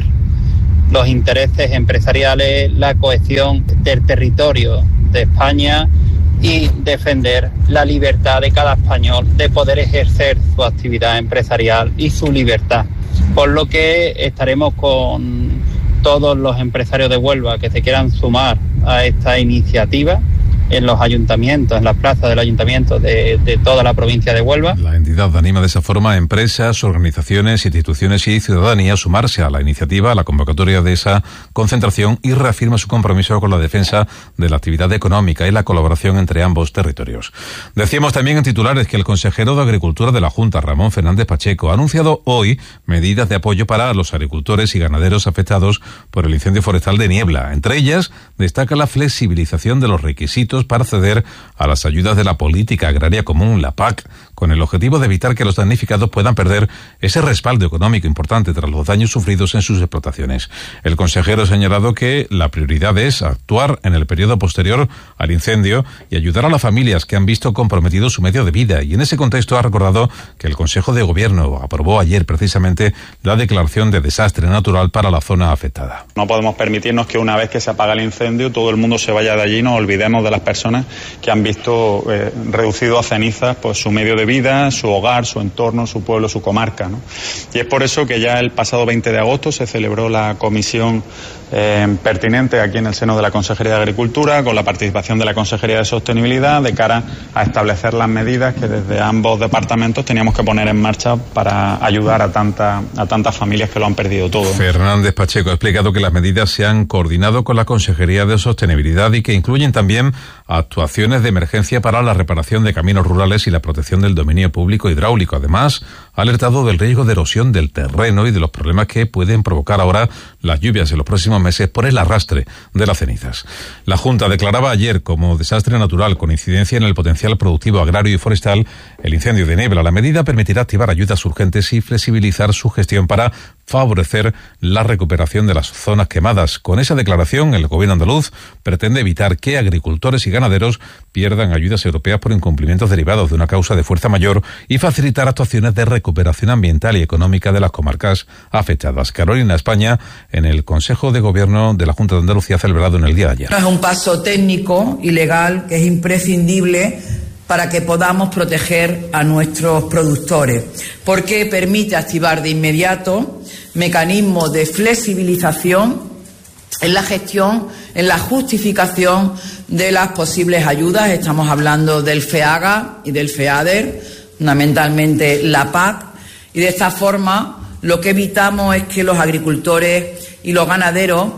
los intereses empresariales, la cohesión del territorio de España y defender la libertad de cada español de poder ejercer su actividad empresarial y su libertad. Por lo que estaremos con todos los empresarios de Huelva que se quieran sumar a esta iniciativa en los ayuntamientos, en las plazas del ayuntamiento de, de toda la provincia de Huelva. La entidad anima de esa forma a empresas, organizaciones, instituciones y ciudadanía a sumarse a la iniciativa, a la convocatoria de esa concentración y reafirma su compromiso con la defensa de la actividad económica y la colaboración entre ambos territorios. Decíamos también en titulares que el consejero de Agricultura de la Junta, Ramón Fernández Pacheco, ha anunciado hoy medidas de apoyo para los agricultores y ganaderos afectados por el incendio forestal de Niebla. Entre ellas, destaca la flexibilización de los requisitos para acceder a las ayudas de la Política Agraria Común, la P A C, con el objetivo de evitar que los damnificados puedan perder ese respaldo económico importante tras los daños sufridos en sus explotaciones. El consejero ha señalado que la prioridad es actuar en el periodo posterior al incendio y ayudar a las familias que han visto comprometido su medio de vida. Y en ese contexto ha recordado que el Consejo de Gobierno aprobó ayer precisamente la declaración de desastre natural para la zona afectada. No podemos permitirnos que una vez que se apaga el incendio todo el mundo se vaya de allí y nos olvidemos de las personas que han visto eh, reducido a cenizas pues su medio de vida, su hogar, su entorno, su pueblo, su comarca, ¿no? Y es por eso que ya el pasado veinte de agosto se celebró la comisión eh, pertinente aquí en el seno de la Consejería de Agricultura con la participación de la Consejería de Sostenibilidad de cara a establecer las medidas que desde ambos departamentos teníamos que poner en marcha para ayudar a, tanta, a tantas familias que lo han perdido todo. Fernández Pacheco ha explicado que las medidas se han coordinado con la Consejería de Sostenibilidad y que incluyen también actuaciones de emergencia para la reparación de caminos rurales y la protección del dominio público hidráulico. Además, ha alertado del riesgo de erosión del terreno y de los problemas que pueden provocar ahora las lluvias en los próximos meses por el arrastre de las cenizas. La Junta declaraba ayer como desastre natural con incidencia en el potencial productivo agrario y forestal el incendio de Niebla. La medida permitirá activar ayudas urgentes y flexibilizar su gestión para favorecer la recuperación de las zonas quemadas. Con esa declaración, el gobierno andaluz pretende evitar que agricultores y ganaderos pierdan ayudas europeas por incumplimientos derivados de una causa de fuerza mayor y facilitar actuaciones de recuperación ambiental y económica de las comarcas afectadas. Carolina España, en el Consejo de Gobierno de la Junta de Andalucía celebrado en el día de ayer. Es un paso técnico y legal que es imprescindible para que podamos proteger a nuestros productores, porque permite activar de inmediato mecanismos de flexibilización en la gestión, en la justificación de las posibles ayudas. Estamos hablando del FEAGA y del FEADER, fundamentalmente la P A C, y de esta forma lo que evitamos es que los agricultores y los ganaderos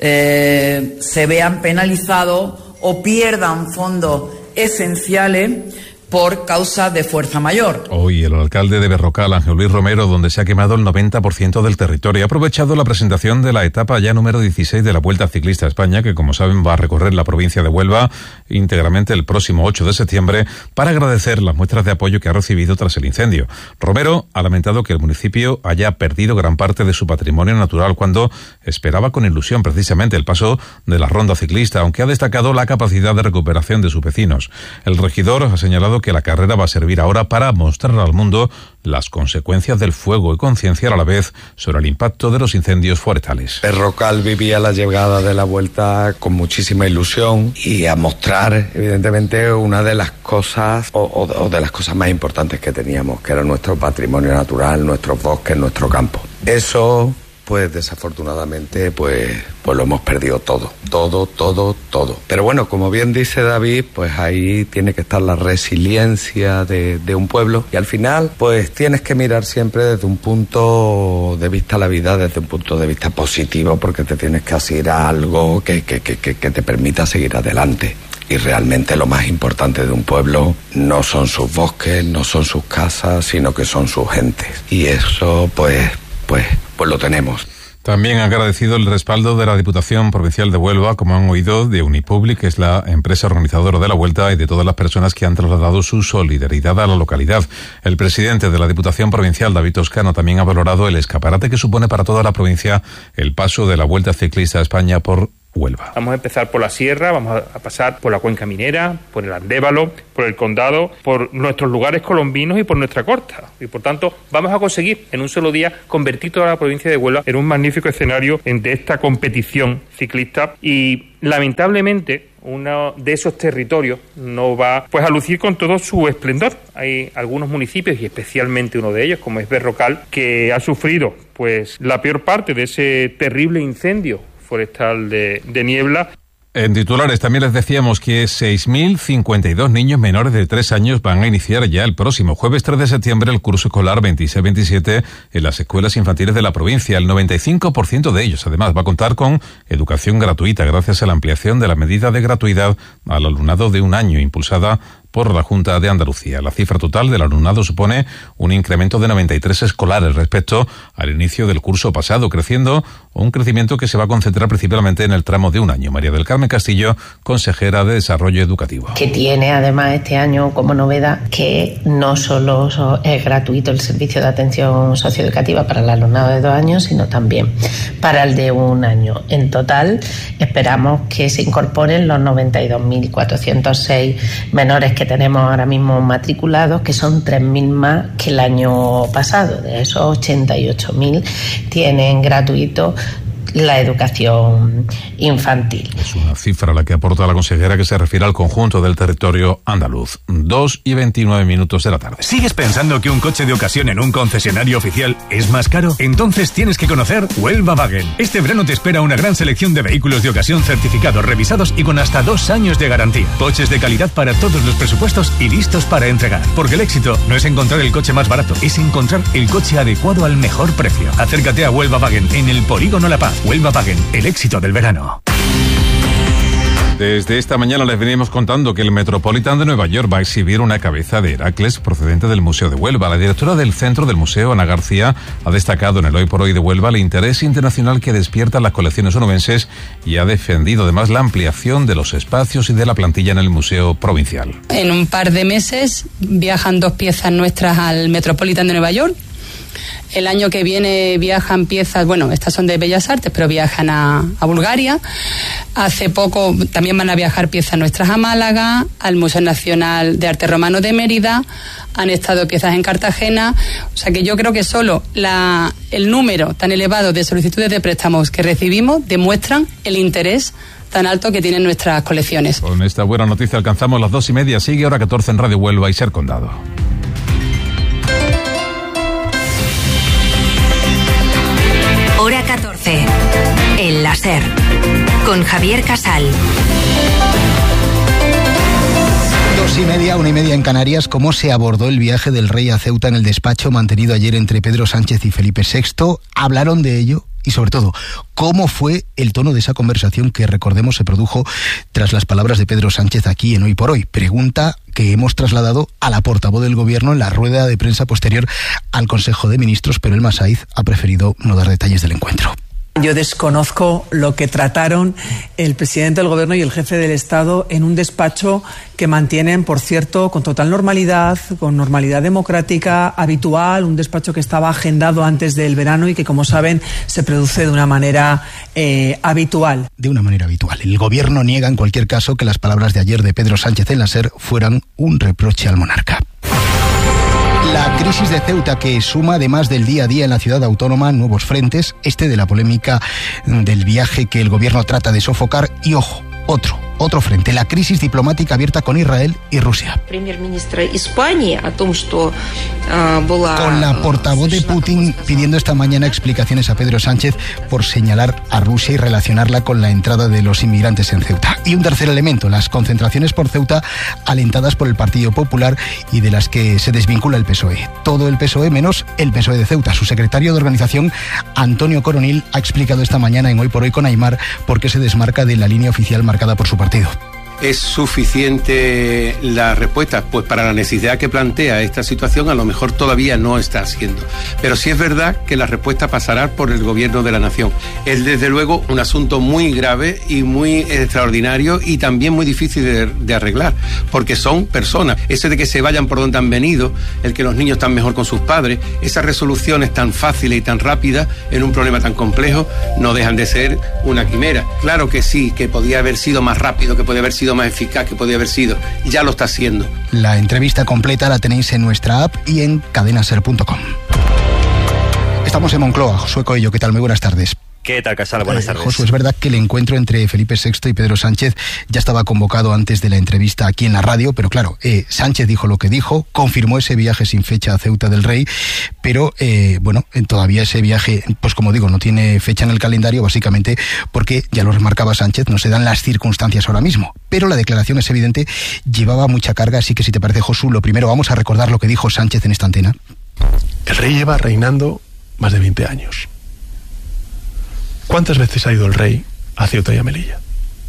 eh, se vean penalizados o pierdan fondos esenciales por causa de fuerza mayor. Hoy el alcalde de Berrocal, Ángel Luis Romero, donde se ha quemado el noventa por ciento del territorio, ha aprovechado la presentación de la etapa ya número dieciséis de la Vuelta Ciclista a España, que como saben va a recorrer la provincia de Huelva íntegramente el próximo ocho de septiembre, para agradecer las muestras de apoyo que ha recibido tras el incendio. Romero ha lamentado que el municipio haya perdido gran parte de su patrimonio natural cuando esperaba con ilusión precisamente el paso de la ronda ciclista, aunque ha destacado la capacidad de recuperación de sus vecinos. El regidor ha señalado que la carrera va a servir ahora para mostrar al mundo las consecuencias del fuego y concienciar a la vez sobre el impacto de los incendios forestales. Berrocal vivía la llegada de la Vuelta con muchísima ilusión y a mostrar, evidentemente, una de las cosas o, o, o de las cosas más importantes que teníamos, que era nuestro patrimonio natural, nuestros bosques, nuestro campo. Eso pues desafortunadamente pues, pues lo hemos perdido todo, todo, todo, todo. Pero bueno, como bien dice David, pues ahí tiene que estar la resiliencia de, de un pueblo y al final pues tienes que mirar siempre desde un punto de vista a la vida, desde un punto de vista positivo, porque te tienes que hacer algo que, que, que, que, que te permita seguir adelante. Y realmente lo más importante de un pueblo no son sus bosques, no son sus casas, sino que son sus gentes. Y eso, pues, pues, pues lo tenemos. También ha agradecido el respaldo de la Diputación Provincial de Huelva, como han oído, de Unipublic, que es la empresa organizadora de la Vuelta, y de todas las personas que han trasladado su solidaridad a la localidad. El presidente de la Diputación Provincial, David Toscano, también ha valorado el escaparate que supone para toda la provincia el paso de la Vuelta Ciclista a España por Huelva. Vamos a empezar por la sierra, vamos a pasar por la cuenca minera, por el Andévalo, por el Condado, por nuestros lugares colombinos y por nuestra costa. Y por tanto, vamos a conseguir en un solo día convertir toda la provincia de Huelva en un magnífico escenario de esta competición ciclista. Y lamentablemente, uno de esos territorios no va pues a lucir con todo su esplendor. Hay algunos municipios, y especialmente uno de ellos, como es Berrocal, que ha sufrido pues la peor parte de ese terrible incendio forestal de, de Niebla. En titulares también les decíamos que seis mil cincuenta y dos niños menores de tres años van a iniciar ya el próximo jueves tres de septiembre el curso escolar veintiséis veintisiete en las escuelas infantiles de la provincia. El noventa y cinco por ciento de ellos, además, va a contar con educación gratuita gracias a la ampliación de la medida de gratuidad al alumnado de un año impulsada por la Junta de Andalucía. La cifra total del alumnado supone un incremento de noventa y tres escolares respecto al inicio del curso pasado, creciendo un crecimiento que se va a concentrar principalmente en el tramo de un año. María del Carmen Castillo, consejera de Desarrollo Educativo. Que tiene además este año como novedad que no solo es gratuito el servicio de atención socioeducativa para el alumnado de dos años, sino también para el de un año. En total, esperamos que se incorporen los noventa y dos mil cuatrocientos seis menores que tenemos ahora mismo matriculados, que son tres mil más que el año pasado. De esos ochenta y ocho mil tienen gratuito la educación infantil. Es una cifra la que aporta la consejera que se refiere al conjunto del territorio andaluz. dos y veintinueve minutos de la tarde. ¿Sigues pensando que un coche de ocasión en un concesionario oficial es más caro? Entonces tienes que conocer Huelva Wagen. Este verano te espera una gran selección de vehículos de ocasión certificados, revisados y con hasta dos años de garantía. Coches de calidad para todos los presupuestos y listos para entregar. Porque el éxito no es encontrar el coche más barato, es encontrar el coche adecuado al mejor precio. Acércate a Huelva Wagen en el Polígono La Paz. Huelva Wagen, el éxito del verano. Desde esta mañana les venimos contando que el Metropolitan de Nueva York va a exhibir una cabeza de Heracles procedente del Museo de Huelva. La directora del centro del museo, Ana García, ha destacado en el Hoy por Hoy de Huelva el interés internacional que despiertan las colecciones onubenses y ha defendido además la ampliación de los espacios y de la plantilla en el Museo Provincial. En un par de meses viajan dos piezas nuestras al Metropolitan de Nueva York. El año que viene viajan piezas, bueno, estas son de Bellas Artes, pero viajan a, a Bulgaria. Hace poco también van a viajar piezas nuestras a Málaga, al Museo Nacional de Arte Romano de Mérida. Han estado piezas en Cartagena. O sea que yo creo que solo la, el número tan elevado de solicitudes de préstamos que recibimos demuestran el interés tan alto que tienen nuestras colecciones. Con esta buena noticia alcanzamos las dos y media. Sigue hora catorce en Radio Huelva y Ser Condado. Hora catorce, en la SER, con Javier Casal. Dos y media, una y media en Canarias. ¿Cómo se abordó el viaje del rey a Ceuta en el despacho mantenido ayer entre Pedro Sánchez y Felipe sexto? ¿Hablaron de ello? Y sobre todo, ¿cómo fue el tono de esa conversación que, recordemos, se produjo tras las palabras de Pedro Sánchez aquí en Hoy por Hoy? Pregunta que hemos trasladado a la portavoz del Gobierno en la rueda de prensa posterior al Consejo de Ministros, pero Elma Saiz ha preferido no dar detalles del encuentro. Yo desconozco lo que trataron el presidente del Gobierno y el jefe del Estado en un despacho que mantienen, por cierto, con total normalidad, con normalidad democrática habitual, un despacho que estaba agendado antes del verano y que, como saben, se produce de una manera eh, habitual. De una manera habitual. El Gobierno niega en cualquier caso que las palabras de ayer de Pedro Sánchez en la SER fueran un reproche al monarca. La crisis de Ceuta, que suma además del día a día en la ciudad autónoma nuevos frentes, este de la polémica del viaje que el Gobierno trata de sofocar y, ojo, otro, otro frente, la crisis diplomática abierta con Israel y Rusia. Con la portavoz de Putin pidiendo esta mañana explicaciones a Pedro Sánchez por señalar a Rusia y relacionarla con la entrada de los inmigrantes en Ceuta. Y un tercer elemento, las concentraciones por Ceuta alentadas por el Partido Popular y de las que se desvincula el P S O E. Todo el P S O E menos el P S O E de Ceuta. Su secretario de organización, Antonio Coronil, ha explicado esta mañana en Hoy por Hoy con Aimar por qué se desmarca de la línea oficial marcada por su partido. ¿Es suficiente la respuesta? Pues para la necesidad que plantea esta situación a lo mejor todavía no está siendo. Pero sí es verdad que la respuesta pasará por el gobierno de la nación. Es desde luego un asunto muy grave y muy extraordinario y también muy difícil de, de arreglar, porque son personas. Eso de que se vayan por donde han venido, el que los niños están mejor con sus padres, esas resoluciones tan fáciles y tan rápidas en un problema tan complejo no dejan de ser una quimera. Claro que sí, que podía haber sido más rápido, que podía haber sido más eficaz, que podía haber sido, ya lo está haciendo. La entrevista completa la tenéis en nuestra app y en cadenaser punto com. Estamos en Moncloa. Josué Coello, ¿qué tal? Muy buenas tardes. ¿Qué tal, Casal? Buenas tardes. Josué, es verdad que el encuentro entre Felipe sexto y Pedro Sánchez ya estaba convocado antes de la entrevista aquí en la radio, pero claro, eh, Sánchez dijo lo que dijo, confirmó ese viaje sin fecha a Ceuta del Rey, pero eh, bueno, todavía ese viaje, pues como digo, no tiene fecha en el calendario, básicamente porque, ya lo remarcaba Sánchez, no se dan las circunstancias ahora mismo. Pero la declaración, es evidente, llevaba mucha carga, así que si te parece, Josu, lo primero vamos a recordar lo que dijo Sánchez en esta antena. El rey lleva reinando más de veinte años. ¿Cuántas veces ha ido el rey a Ceuta y a Melilla?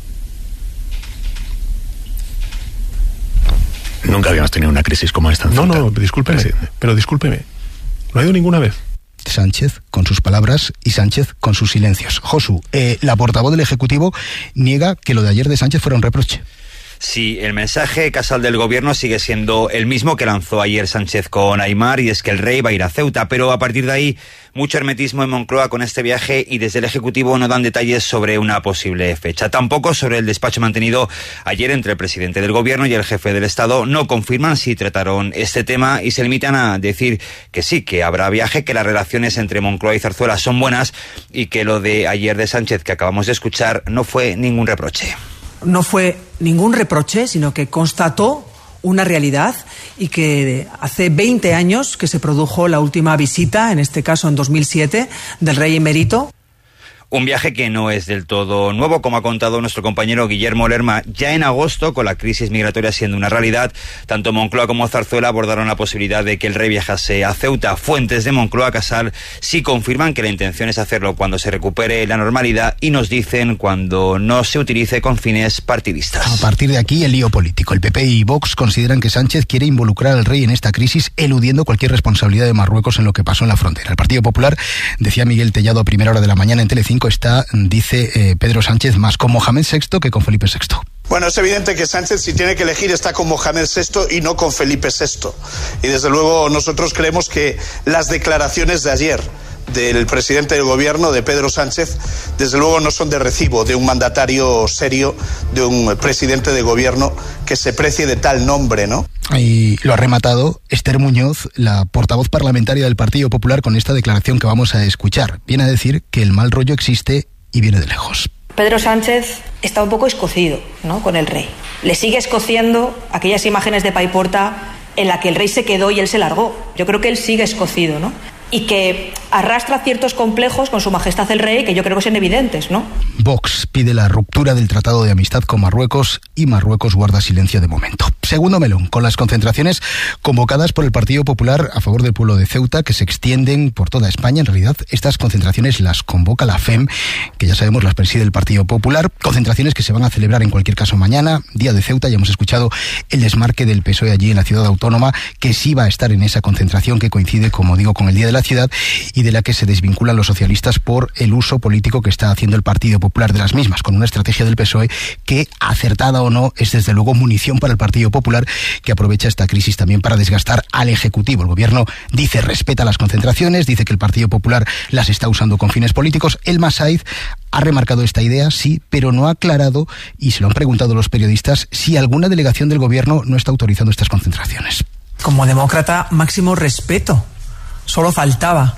Nunca habíamos tenido una crisis como esta en No, Ceuta. no, discúlpeme, sí. pero discúlpeme. No ha ido ninguna vez. Sánchez con sus palabras y Sánchez con sus silencios. Josu, eh, la portavoz del Ejecutivo niega que lo de ayer de Sánchez fuera un reproche. Sí, el mensaje, Casal, del gobierno sigue siendo el mismo que lanzó ayer Sánchez con Aimar, y es que el rey va a ir a Ceuta, pero a partir de ahí mucho hermetismo en Moncloa con este viaje y desde el Ejecutivo no dan detalles sobre una posible fecha. Tampoco sobre el despacho mantenido ayer entre el presidente del gobierno y el jefe del Estado. No confirman si trataron este tema y se limitan a decir que sí, que habrá viaje, que las relaciones entre Moncloa y Zarzuela son buenas y que lo de ayer de Sánchez que acabamos de escuchar no fue ningún reproche. No fue ningún reproche, sino que constató una realidad y que hace veinte años que se produjo la última visita, en este caso en dos mil siete, del rey emérito. Un viaje que no es del todo nuevo, como ha contado nuestro compañero Guillermo Lerma. Ya en agosto, con la crisis migratoria siendo una realidad, tanto Moncloa como Zarzuela abordaron la posibilidad de que el rey viajase a Ceuta. Fuentes de Moncloa, Casal, sí confirman que la intención es hacerlo cuando se recupere la normalidad y nos dicen cuando no se utilice con fines partidistas. A partir de aquí, el lío político. El P P y Vox consideran que Sánchez quiere involucrar al rey en esta crisis, eludiendo cualquier responsabilidad de Marruecos en lo que pasó en la frontera. El Partido Popular, decía Miguel Tellado a primera hora de la mañana en Telecinco, está, dice eh, Pedro Sánchez, más con Mohamed sexto que con Felipe sexto. Bueno, es evidente que Sánchez, si tiene que elegir, está con Mohamed sexto y no con Felipe sexto. Y desde luego nosotros creemos que las declaraciones de ayer del presidente del gobierno, de Pedro Sánchez, desde luego no son de recibo de un mandatario serio, de un presidente de gobierno que se precie de tal nombre, ¿no? Y lo ha rematado Esther Muñoz, la portavoz parlamentaria del Partido Popular, con esta declaración que vamos a escuchar. Viene a decir que el mal rollo existe y viene de lejos. Pedro Sánchez está un poco escocido, ¿no?, con el rey. Le sigue escociendo aquellas imágenes de Paiporta en la que el rey se quedó y él se largó. Yo creo que él sigue escocido, ¿no? Y que arrastra ciertos complejos con su majestad el rey que yo creo que son evidentes, ¿no? Vox pide la ruptura del Tratado de Amistad con Marruecos y Marruecos guarda silencio de momento. Segundo melón, con las concentraciones convocadas por el Partido Popular a favor del pueblo de Ceuta, que se extienden por toda España. En realidad, estas concentraciones las convoca la F E M, que ya sabemos las preside el Partido Popular. Concentraciones que se van a celebrar en cualquier caso mañana, Día de Ceuta. Ya hemos escuchado el desmarque del P S O E allí en la ciudad autónoma, que sí va a estar en esa concentración que coincide, como digo, con el Día de la Ciudad y de la que se desvinculan los socialistas por el uso político que está haciendo el Partido Popular de las mismas, con una estrategia del P S O E que, acertada o no, es desde luego munición para el Partido Popular, que aprovecha esta crisis también para desgastar al Ejecutivo. El Gobierno dice respeta las concentraciones, dice que el Partido Popular las está usando con fines políticos. El Masaiz ha remarcado esta idea, sí, pero no ha aclarado, y se lo han preguntado los periodistas, si alguna delegación del Gobierno no está autorizando estas concentraciones. Como demócrata, máximo respeto. Solo faltaba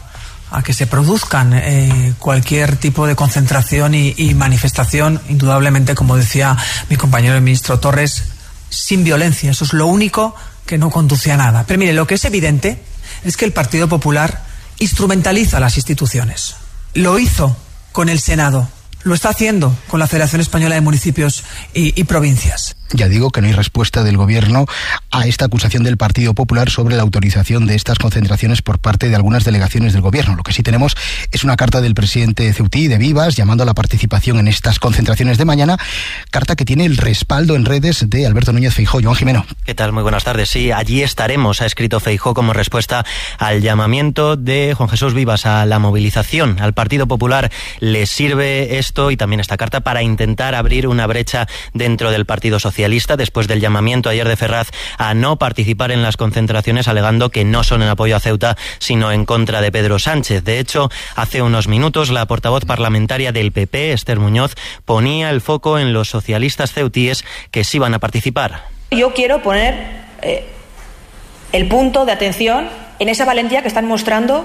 a que se produzcan eh, cualquier tipo de concentración y, y manifestación, indudablemente, como decía mi compañero el ministro Torres, sin violencia. Eso es lo único que no conduce a nada. Pero mire, lo que es evidente es que el Partido Popular instrumentaliza las instituciones. Lo hizo con el Senado, lo está haciendo con la Federación Española de Municipios y, y Provincias. Ya digo que no hay respuesta del Gobierno a esta acusación del Partido Popular sobre la autorización de estas concentraciones por parte de algunas delegaciones del Gobierno. Lo que sí tenemos es una carta del presidente Ceutí, de Vivas, llamando a la participación en estas concentraciones de mañana, carta que tiene el respaldo en redes de Alberto Núñez Feijóo. Joan Jimeno. ¿Qué tal? Muy buenas tardes. Sí, allí estaremos, ha escrito Feijóo como respuesta al llamamiento de Juan Jesús Vivas a la movilización. Al Partido Popular le sirve esto y también esta carta para intentar abrir una brecha dentro del Partido Socialista, después del llamamiento ayer de Ferraz a no participar en las concentraciones, alegando que no son en apoyo a Ceuta, sino en contra de Pedro Sánchez. De hecho, hace unos minutos la portavoz parlamentaria del P P, Esther Muñoz, ponía el foco en los socialistas ceutíes que sí van a participar. Yo quiero poner eh, el punto de atención en esa valentía que están mostrando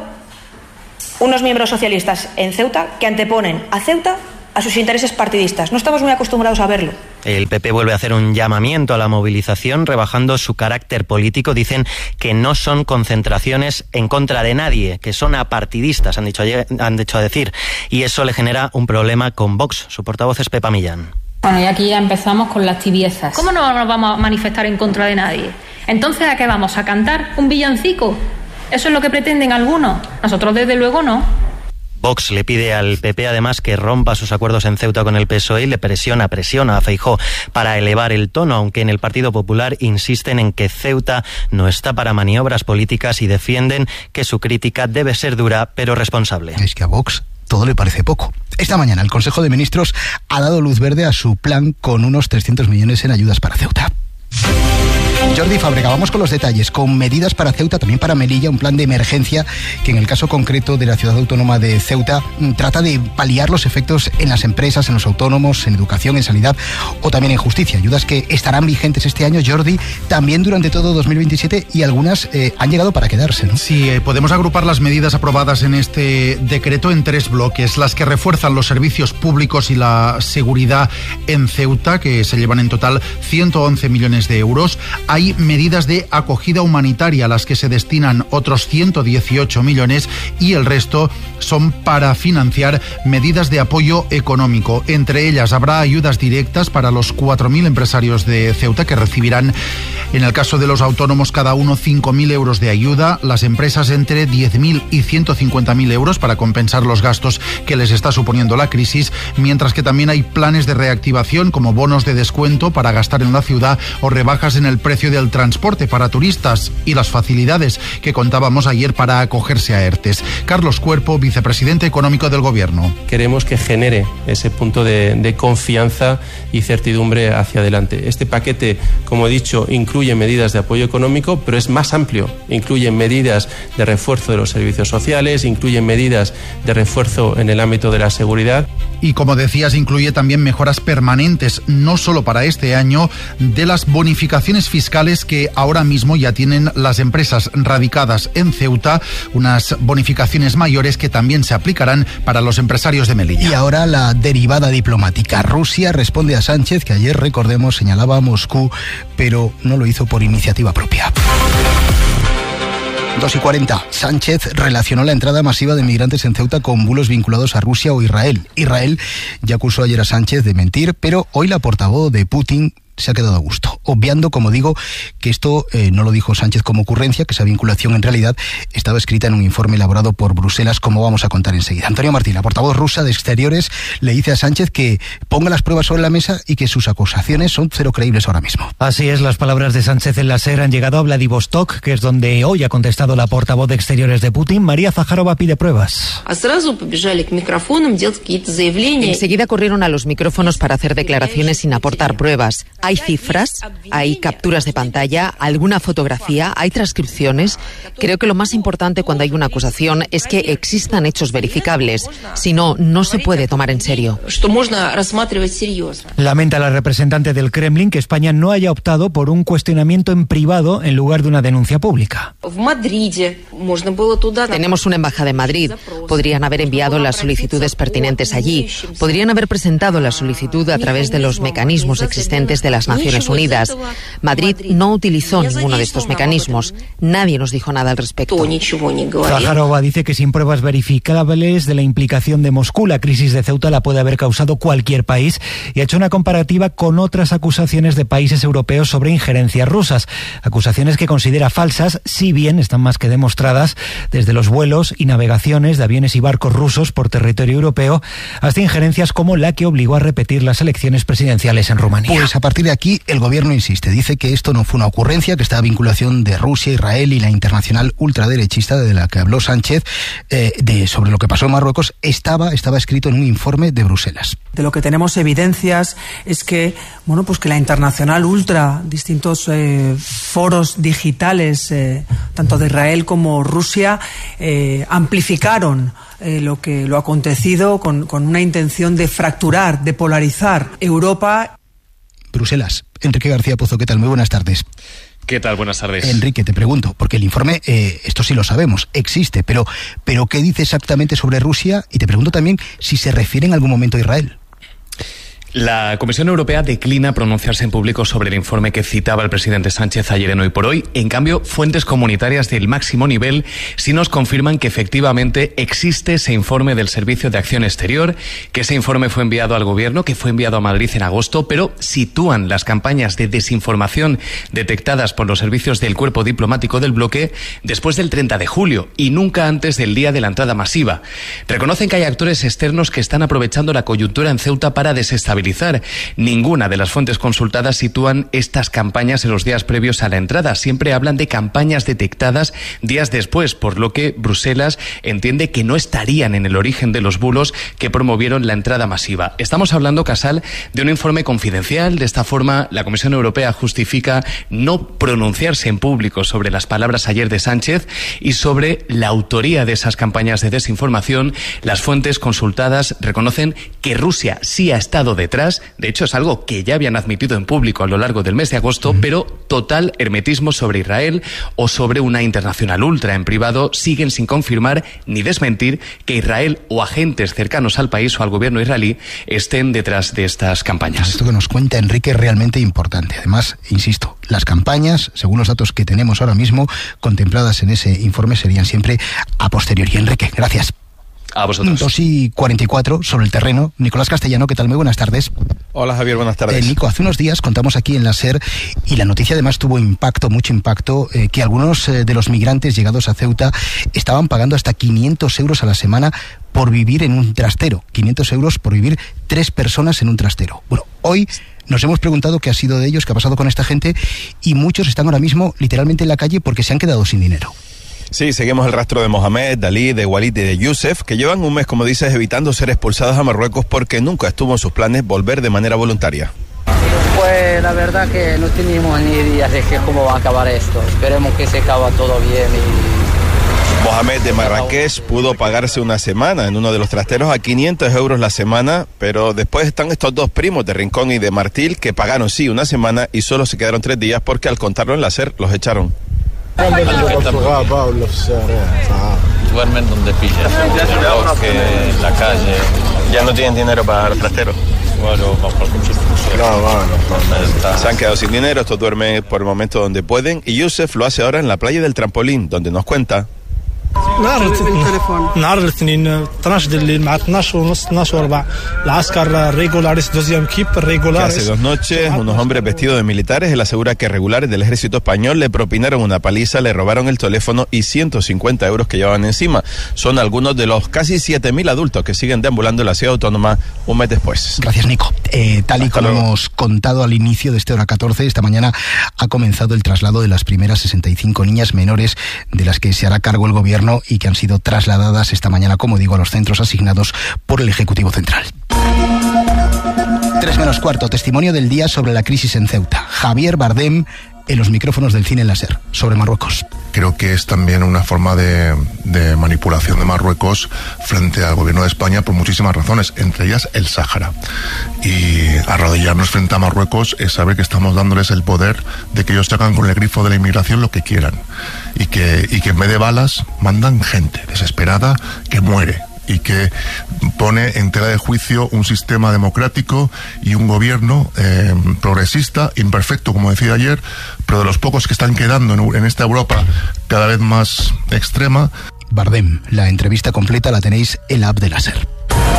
unos miembros socialistas en Ceuta que anteponen a Ceuta a sus intereses partidistas. No estamos muy acostumbrados a verlo. El P P vuelve a hacer un llamamiento a la movilización, rebajando su carácter político. Dicen que no son concentraciones en contra de nadie, que son apartidistas, han dicho, han dicho a decir. Y eso le genera un problema con Vox. Su portavoz es Pepa Millán. Bueno, y aquí ya empezamos con las tibiezas. ¿Cómo no nos vamos a manifestar en contra de nadie? Entonces, ¿a qué vamos? ¿A cantar un villancico? ¿Eso es lo que pretenden algunos? Nosotros, desde luego, no. Vox le pide al P P además que rompa sus acuerdos en Ceuta con el P S O E y le presiona, presiona a Feijóo para elevar el tono, aunque en el Partido Popular insisten en que Ceuta no está para maniobras políticas y defienden que su crítica debe ser dura pero responsable. Es que a Vox todo le parece poco. Esta mañana el Consejo de Ministros ha dado luz verde a su plan con unos trescientos millones en ayudas para Ceuta. Jordi Fábrega, vamos con los detalles, con medidas para Ceuta, también para Melilla, un plan de emergencia que en el caso concreto de la ciudad autónoma de Ceuta trata de paliar los efectos en las empresas, en los autónomos, en educación, en sanidad o también en justicia. Ayudas que estarán vigentes este año, Jordi, también durante todo dos mil veintisiete y algunas eh, han llegado para quedarse, ¿no? Sí, eh, podemos agrupar las medidas aprobadas en este decreto en tres bloques, las que refuerzan los servicios públicos y la seguridad en Ceuta, que se llevan en total ciento once millones de euros. Hay medidas de acogida humanitaria a las que se destinan otros ciento dieciocho millones y el resto son para financiar medidas de apoyo económico. Entre ellas habrá ayudas directas para los cuatro mil empresarios de Ceuta que recibirán, en el caso de los autónomos, cada uno cinco mil euros de ayuda, las empresas entre diez mil y ciento cincuenta mil euros para compensar los gastos que les está suponiendo la crisis, mientras que también hay planes de reactivación como bonos de descuento para gastar en la ciudad o rebajas en el precio del transporte para turistas y las facilidades que contábamos ayer para acogerse a ERTES. Carlos Cuerpo, vicepresidente económico del Gobierno. Queremos que genere ese punto de, de confianza y certidumbre hacia adelante. Este paquete, como he dicho, incluye medidas de apoyo económico, pero es más amplio. Incluye medidas de refuerzo de los servicios sociales, incluye medidas de refuerzo en el ámbito de la seguridad. Y como decías, incluye también mejoras permanentes, no solo para este año, de las bonificaciones fiscales que ahora mismo ya tienen las empresas radicadas en Ceuta, unas bonificaciones mayores que también se aplicarán para los empresarios de Melilla. Y ahora la derivada diplomática. Rusia responde a Sánchez, que ayer, recordemos, señalaba a Moscú, pero no lo hizo por iniciativa propia. dos y cuarenta. Sánchez relacionó la entrada masiva de migrantes en Ceuta con bulos vinculados a Rusia o Israel. Israel ya acusó ayer a Sánchez de mentir, pero hoy la portavoz de Putin se ha quedado a gusto, obviando, como digo, que esto eh, no lo dijo Sánchez como ocurrencia, que esa vinculación en realidad estaba escrita en un informe elaborado por Bruselas, como vamos a contar enseguida. Antonio Martín, la portavoz rusa de Exteriores, le dice a Sánchez que ponga las pruebas sobre la mesa y que sus acusaciones son cero creíbles ahora mismo. Así es, las palabras de Sánchez en la SER han llegado a Vladivostok, que es donde hoy ha contestado la portavoz de Exteriores de Putin. María Zaharova pide pruebas. Enseguida corrieron a los micrófonos para hacer declaraciones sin aportar pruebas. Hay cifras, hay capturas de pantalla, alguna fotografía, hay transcripciones. Creo que lo más importante cuando hay una acusación es que existan hechos verificables. Si no, no se puede tomar en serio. Lamenta la representante del Kremlin que España no haya optado por un cuestionamiento en privado en lugar de una denuncia pública. Tenemos una embajada en Madrid. Podrían haber enviado las solicitudes pertinentes allí. Podrían haber presentado la solicitud a través de los mecanismos existentes de las Naciones Unidas. Madrid no utilizó ninguno de estos mecanismos. Nadie nos dijo nada al respecto. Zaharova dice que sin pruebas verificables de la implicación de Moscú, la crisis de Ceuta la puede haber causado cualquier país, y ha hecho una comparativa con otras acusaciones de países europeos sobre injerencias rusas. Acusaciones que considera falsas, si bien están más que demostradas desde los vuelos y navegaciones de aviones y barcos rusos por territorio europeo hasta injerencias como la que obligó a repetir las elecciones presidenciales en Rumanía. Pues a partir de aquí el gobierno insiste, dice que esto no fue una ocurrencia, que esta vinculación de Rusia, Israel y la internacional ultraderechista de la que habló Sánchez eh, de sobre lo que pasó en Marruecos estaba estaba escrito en un informe de Bruselas. De lo que tenemos evidencias es que bueno pues que la internacional ultra, distintos eh, foros digitales eh, tanto de Israel como Rusia eh, amplificaron Eh, lo que lo acontecido con, con una intención de fracturar, de polarizar Europa. Bruselas. Enrique García Pozo, ¿qué tal? Muy buenas tardes. ¿Qué tal? Buenas tardes. Enrique, te pregunto, porque el informe, eh, esto sí lo sabemos, existe, pero, pero ¿qué dice exactamente sobre Rusia? Y te pregunto también si se refiere en algún momento a Israel. La Comisión Europea declina pronunciarse en público sobre el informe que citaba el presidente Sánchez ayer en Hoy por Hoy. En cambio, fuentes comunitarias del máximo nivel sí nos confirman que efectivamente existe ese informe del Servicio de Acción Exterior, que ese informe fue enviado al Gobierno, que fue enviado a Madrid en agosto, pero sitúan las campañas de desinformación detectadas por los servicios del cuerpo diplomático del bloque después del treinta de julio y nunca antes del día de la entrada masiva. Reconocen que hay actores externos que están aprovechando la coyuntura en Ceuta para desestabilizar. Ninguna de las fuentes consultadas sitúan estas campañas en los días previos a la entrada. Siempre hablan de campañas detectadas días después, por lo que Bruselas entiende que no estarían en el origen de los bulos que promovieron la entrada masiva. Estamos hablando, Casal, de un informe confidencial. De esta forma, la Comisión Europea justifica no pronunciarse en público sobre las palabras ayer de Sánchez y sobre la autoría de esas campañas de desinformación. Las fuentes consultadas reconocen que Rusia sí ha estado detrás. De hecho, es algo que ya habían admitido en público a lo largo del mes de agosto, mm. pero total hermetismo sobre Israel o sobre una internacional ultra en privado siguen sin confirmar ni desmentir que Israel o agentes cercanos al país o al gobierno israelí estén detrás de estas campañas. Esto que nos cuenta Enrique es realmente importante. Además, insisto, las campañas, según los datos que tenemos ahora mismo, contempladas en ese informe, serían siempre a posteriori. Enrique, gracias. A vosotros. dos y cuarenta y cuatro sobre el terreno. Nicolás Castellano, ¿qué tal? Muy buenas tardes. Hola Javier, buenas tardes. Eh, Nico, hace unos días contamos aquí en la SER y la noticia además tuvo impacto, mucho impacto, eh, que algunos eh, de los migrantes llegados a Ceuta estaban pagando hasta quinientos euros a la semana por vivir en un trastero. quinientos euros por vivir tres personas en un trastero. Bueno, hoy nos hemos preguntado qué ha sido de ellos, qué ha pasado con esta gente, y muchos están ahora mismo literalmente en la calle porque se han quedado sin dinero. Sí, seguimos el rastro de Mohamed, Dalí, de Walid y de Youssef, que llevan un mes, como dices, evitando ser expulsados a Marruecos porque nunca estuvo en sus planes volver de manera voluntaria. Pues la verdad que no teníamos ni idea de que cómo va a acabar esto. Esperemos que se acabe todo bien y... Mohamed de Marrakech pudo pagarse una semana en uno de los trasteros a quinientos euros la semana, pero después están estos dos primos de Rincón y de Martil que pagaron sí una semana y solo se quedaron tres días porque al contarlo en la SER los echaron. Duermen donde pillan, en el bosque, en la calle. Ya no tienen dinero para el trastero. Bueno, vamos por construcción. No, bueno, se han quedado sin dinero, estos duermen por el momento donde pueden y Youssef lo hace ahora en la playa del Trampolín, donde nos cuenta. نهار الاثنين اثناش الليل مع اثناش ونص اثناش وربع العسكر ريغولاريس دوزيام كيب ريغولاريس. Hace dos noches unos hombres vestidos de militares, él asegura que regulares del ejército español le propinaron una paliza, le robaron el teléfono y ciento cincuenta euros que llevaban encima. Son algunos de los casi siete mil adultos que siguen deambulando en la ciudad autónoma un mes después. Gracias, Nico. Eh, tal y como hemos contado al inicio de este hora catorce, esta mañana ha comenzado el traslado de las primeras sesenta y cinco niñas menores de las que se hará cargo el gobierno y que han sido trasladadas esta mañana, como digo, a los centros asignados por el Ejecutivo Central. Tres menos cuarto, testimonio del día sobre la crisis en Ceuta. Javier Bardem en los micrófonos del cine en la SER, sobre Marruecos. Creo que es también una forma de, de manipulación de Marruecos frente al gobierno de España por muchísimas razones, entre ellas el Sáhara. Y arrodillarnos frente a Marruecos es saber que estamos dándoles el poder de que ellos hagan con el grifo de la inmigración lo que quieran. Y que, y que en vez de balas mandan gente desesperada que muere y que pone en tela de juicio un sistema democrático y un gobierno eh, progresista, imperfecto, como decía ayer, pero de los pocos que están quedando en, en esta Europa cada vez más extrema. Bardem, la entrevista completa la tenéis en la app de la SER.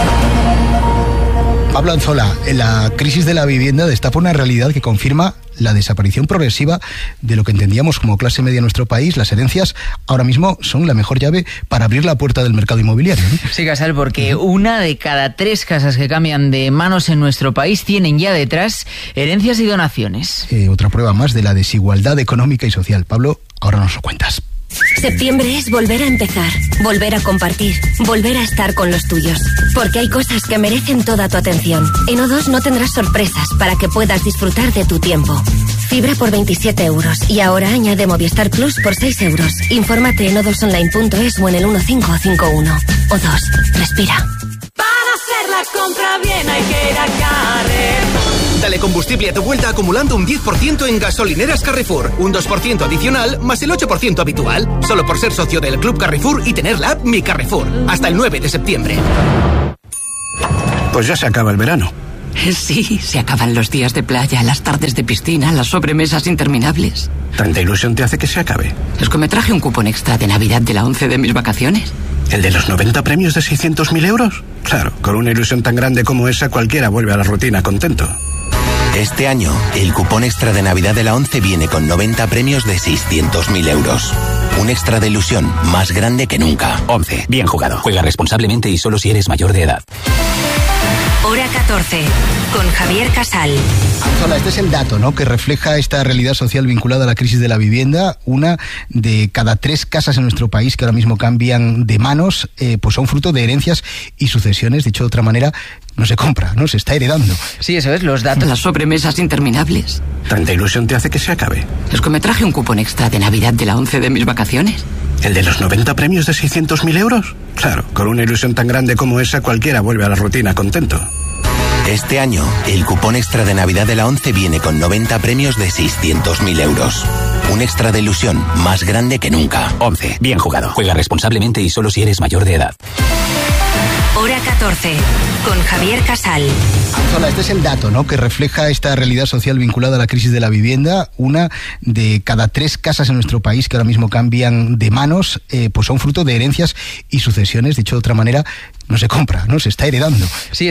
Pablo Anzola, la crisis de la vivienda destapa una realidad que confirma la desaparición progresiva de lo que entendíamos como clase media en nuestro país. Las herencias ahora mismo son la mejor llave para abrir la puerta del mercado inmobiliario, ¿no? Sí, Casal, porque una de cada tres casas que cambian de manos en nuestro país tienen ya detrás herencias y donaciones. Eh, otra prueba más de la desigualdad económica y social. Pablo, ahora nos lo cuentas. Septiembre es volver a empezar, volver a compartir, volver a estar con los tuyos. Porque hay cosas que merecen toda tu atención. En O dos no tendrás sorpresas para que puedas disfrutar de tu tiempo. Fibra por veintisiete euros y ahora añade Movistar Plus por seis euros. Infórmate en o dos online punto es o en el uno cinco cinco uno. O dos, respira. Para hacer la compra bien hay que ir a Carrefour. Dale combustible a tu vuelta acumulando un diez por ciento en gasolineras Carrefour, un dos por ciento adicional más el ocho por ciento habitual, solo por ser socio del Club Carrefour y tener la app Mi Carrefour, hasta el nueve de septiembre. Pues ya se acaba el verano. Sí, se acaban los días de playa, las tardes de piscina, las sobremesas interminables. ¿Tanta ilusión te hace que se acabe? Es que me traje un cupón extra de Navidad de la once de mis vacaciones. ¿El de los noventa premios de seiscientos mil euros? Claro, con una ilusión tan grande como esa cualquiera vuelve a la rutina contento. Este año, el cupón extra de Navidad de la once viene con noventa premios de seiscientos mil euros. Un extra de ilusión más grande que nunca. once. Bien jugado. Juega responsablemente y solo si eres mayor de edad. Hora catorce, con Javier Casal. Anzola, este es el dato, ¿no?, que refleja esta realidad social vinculada a la crisis de la vivienda. Una de cada tres casas en nuestro país que ahora mismo cambian de manos, eh, pues son fruto de herencias y sucesiones. Dicho de otra manera, no se compra, no se está heredando. Sí, eso es, los datos. Las sobremesas interminables. ¿Tanta ilusión te hace que se acabe? Es que me traje un cupón extra de Navidad de la once de mis vacaciones. ¿El de los noventa premios de seiscientos mil euros? Claro, con una ilusión tan grande como esa cualquiera vuelve a la rutina contento. Este año, el cupón extra de Navidad de la once viene con noventa premios de seiscientos mil euros. Un extra de ilusión más grande que nunca. once. Bien jugado. Juega responsablemente y solo si eres mayor de edad. Hora catorce, con Javier Casal. Anzola, este es el dato, ¿no?, que refleja esta realidad social vinculada a la crisis de la vivienda. Una de cada tres casas en nuestro país que ahora mismo cambian de manos, eh, pues son fruto de herencias y sucesiones. Dicho de otra manera, no se compra, no se está heredando. Sí,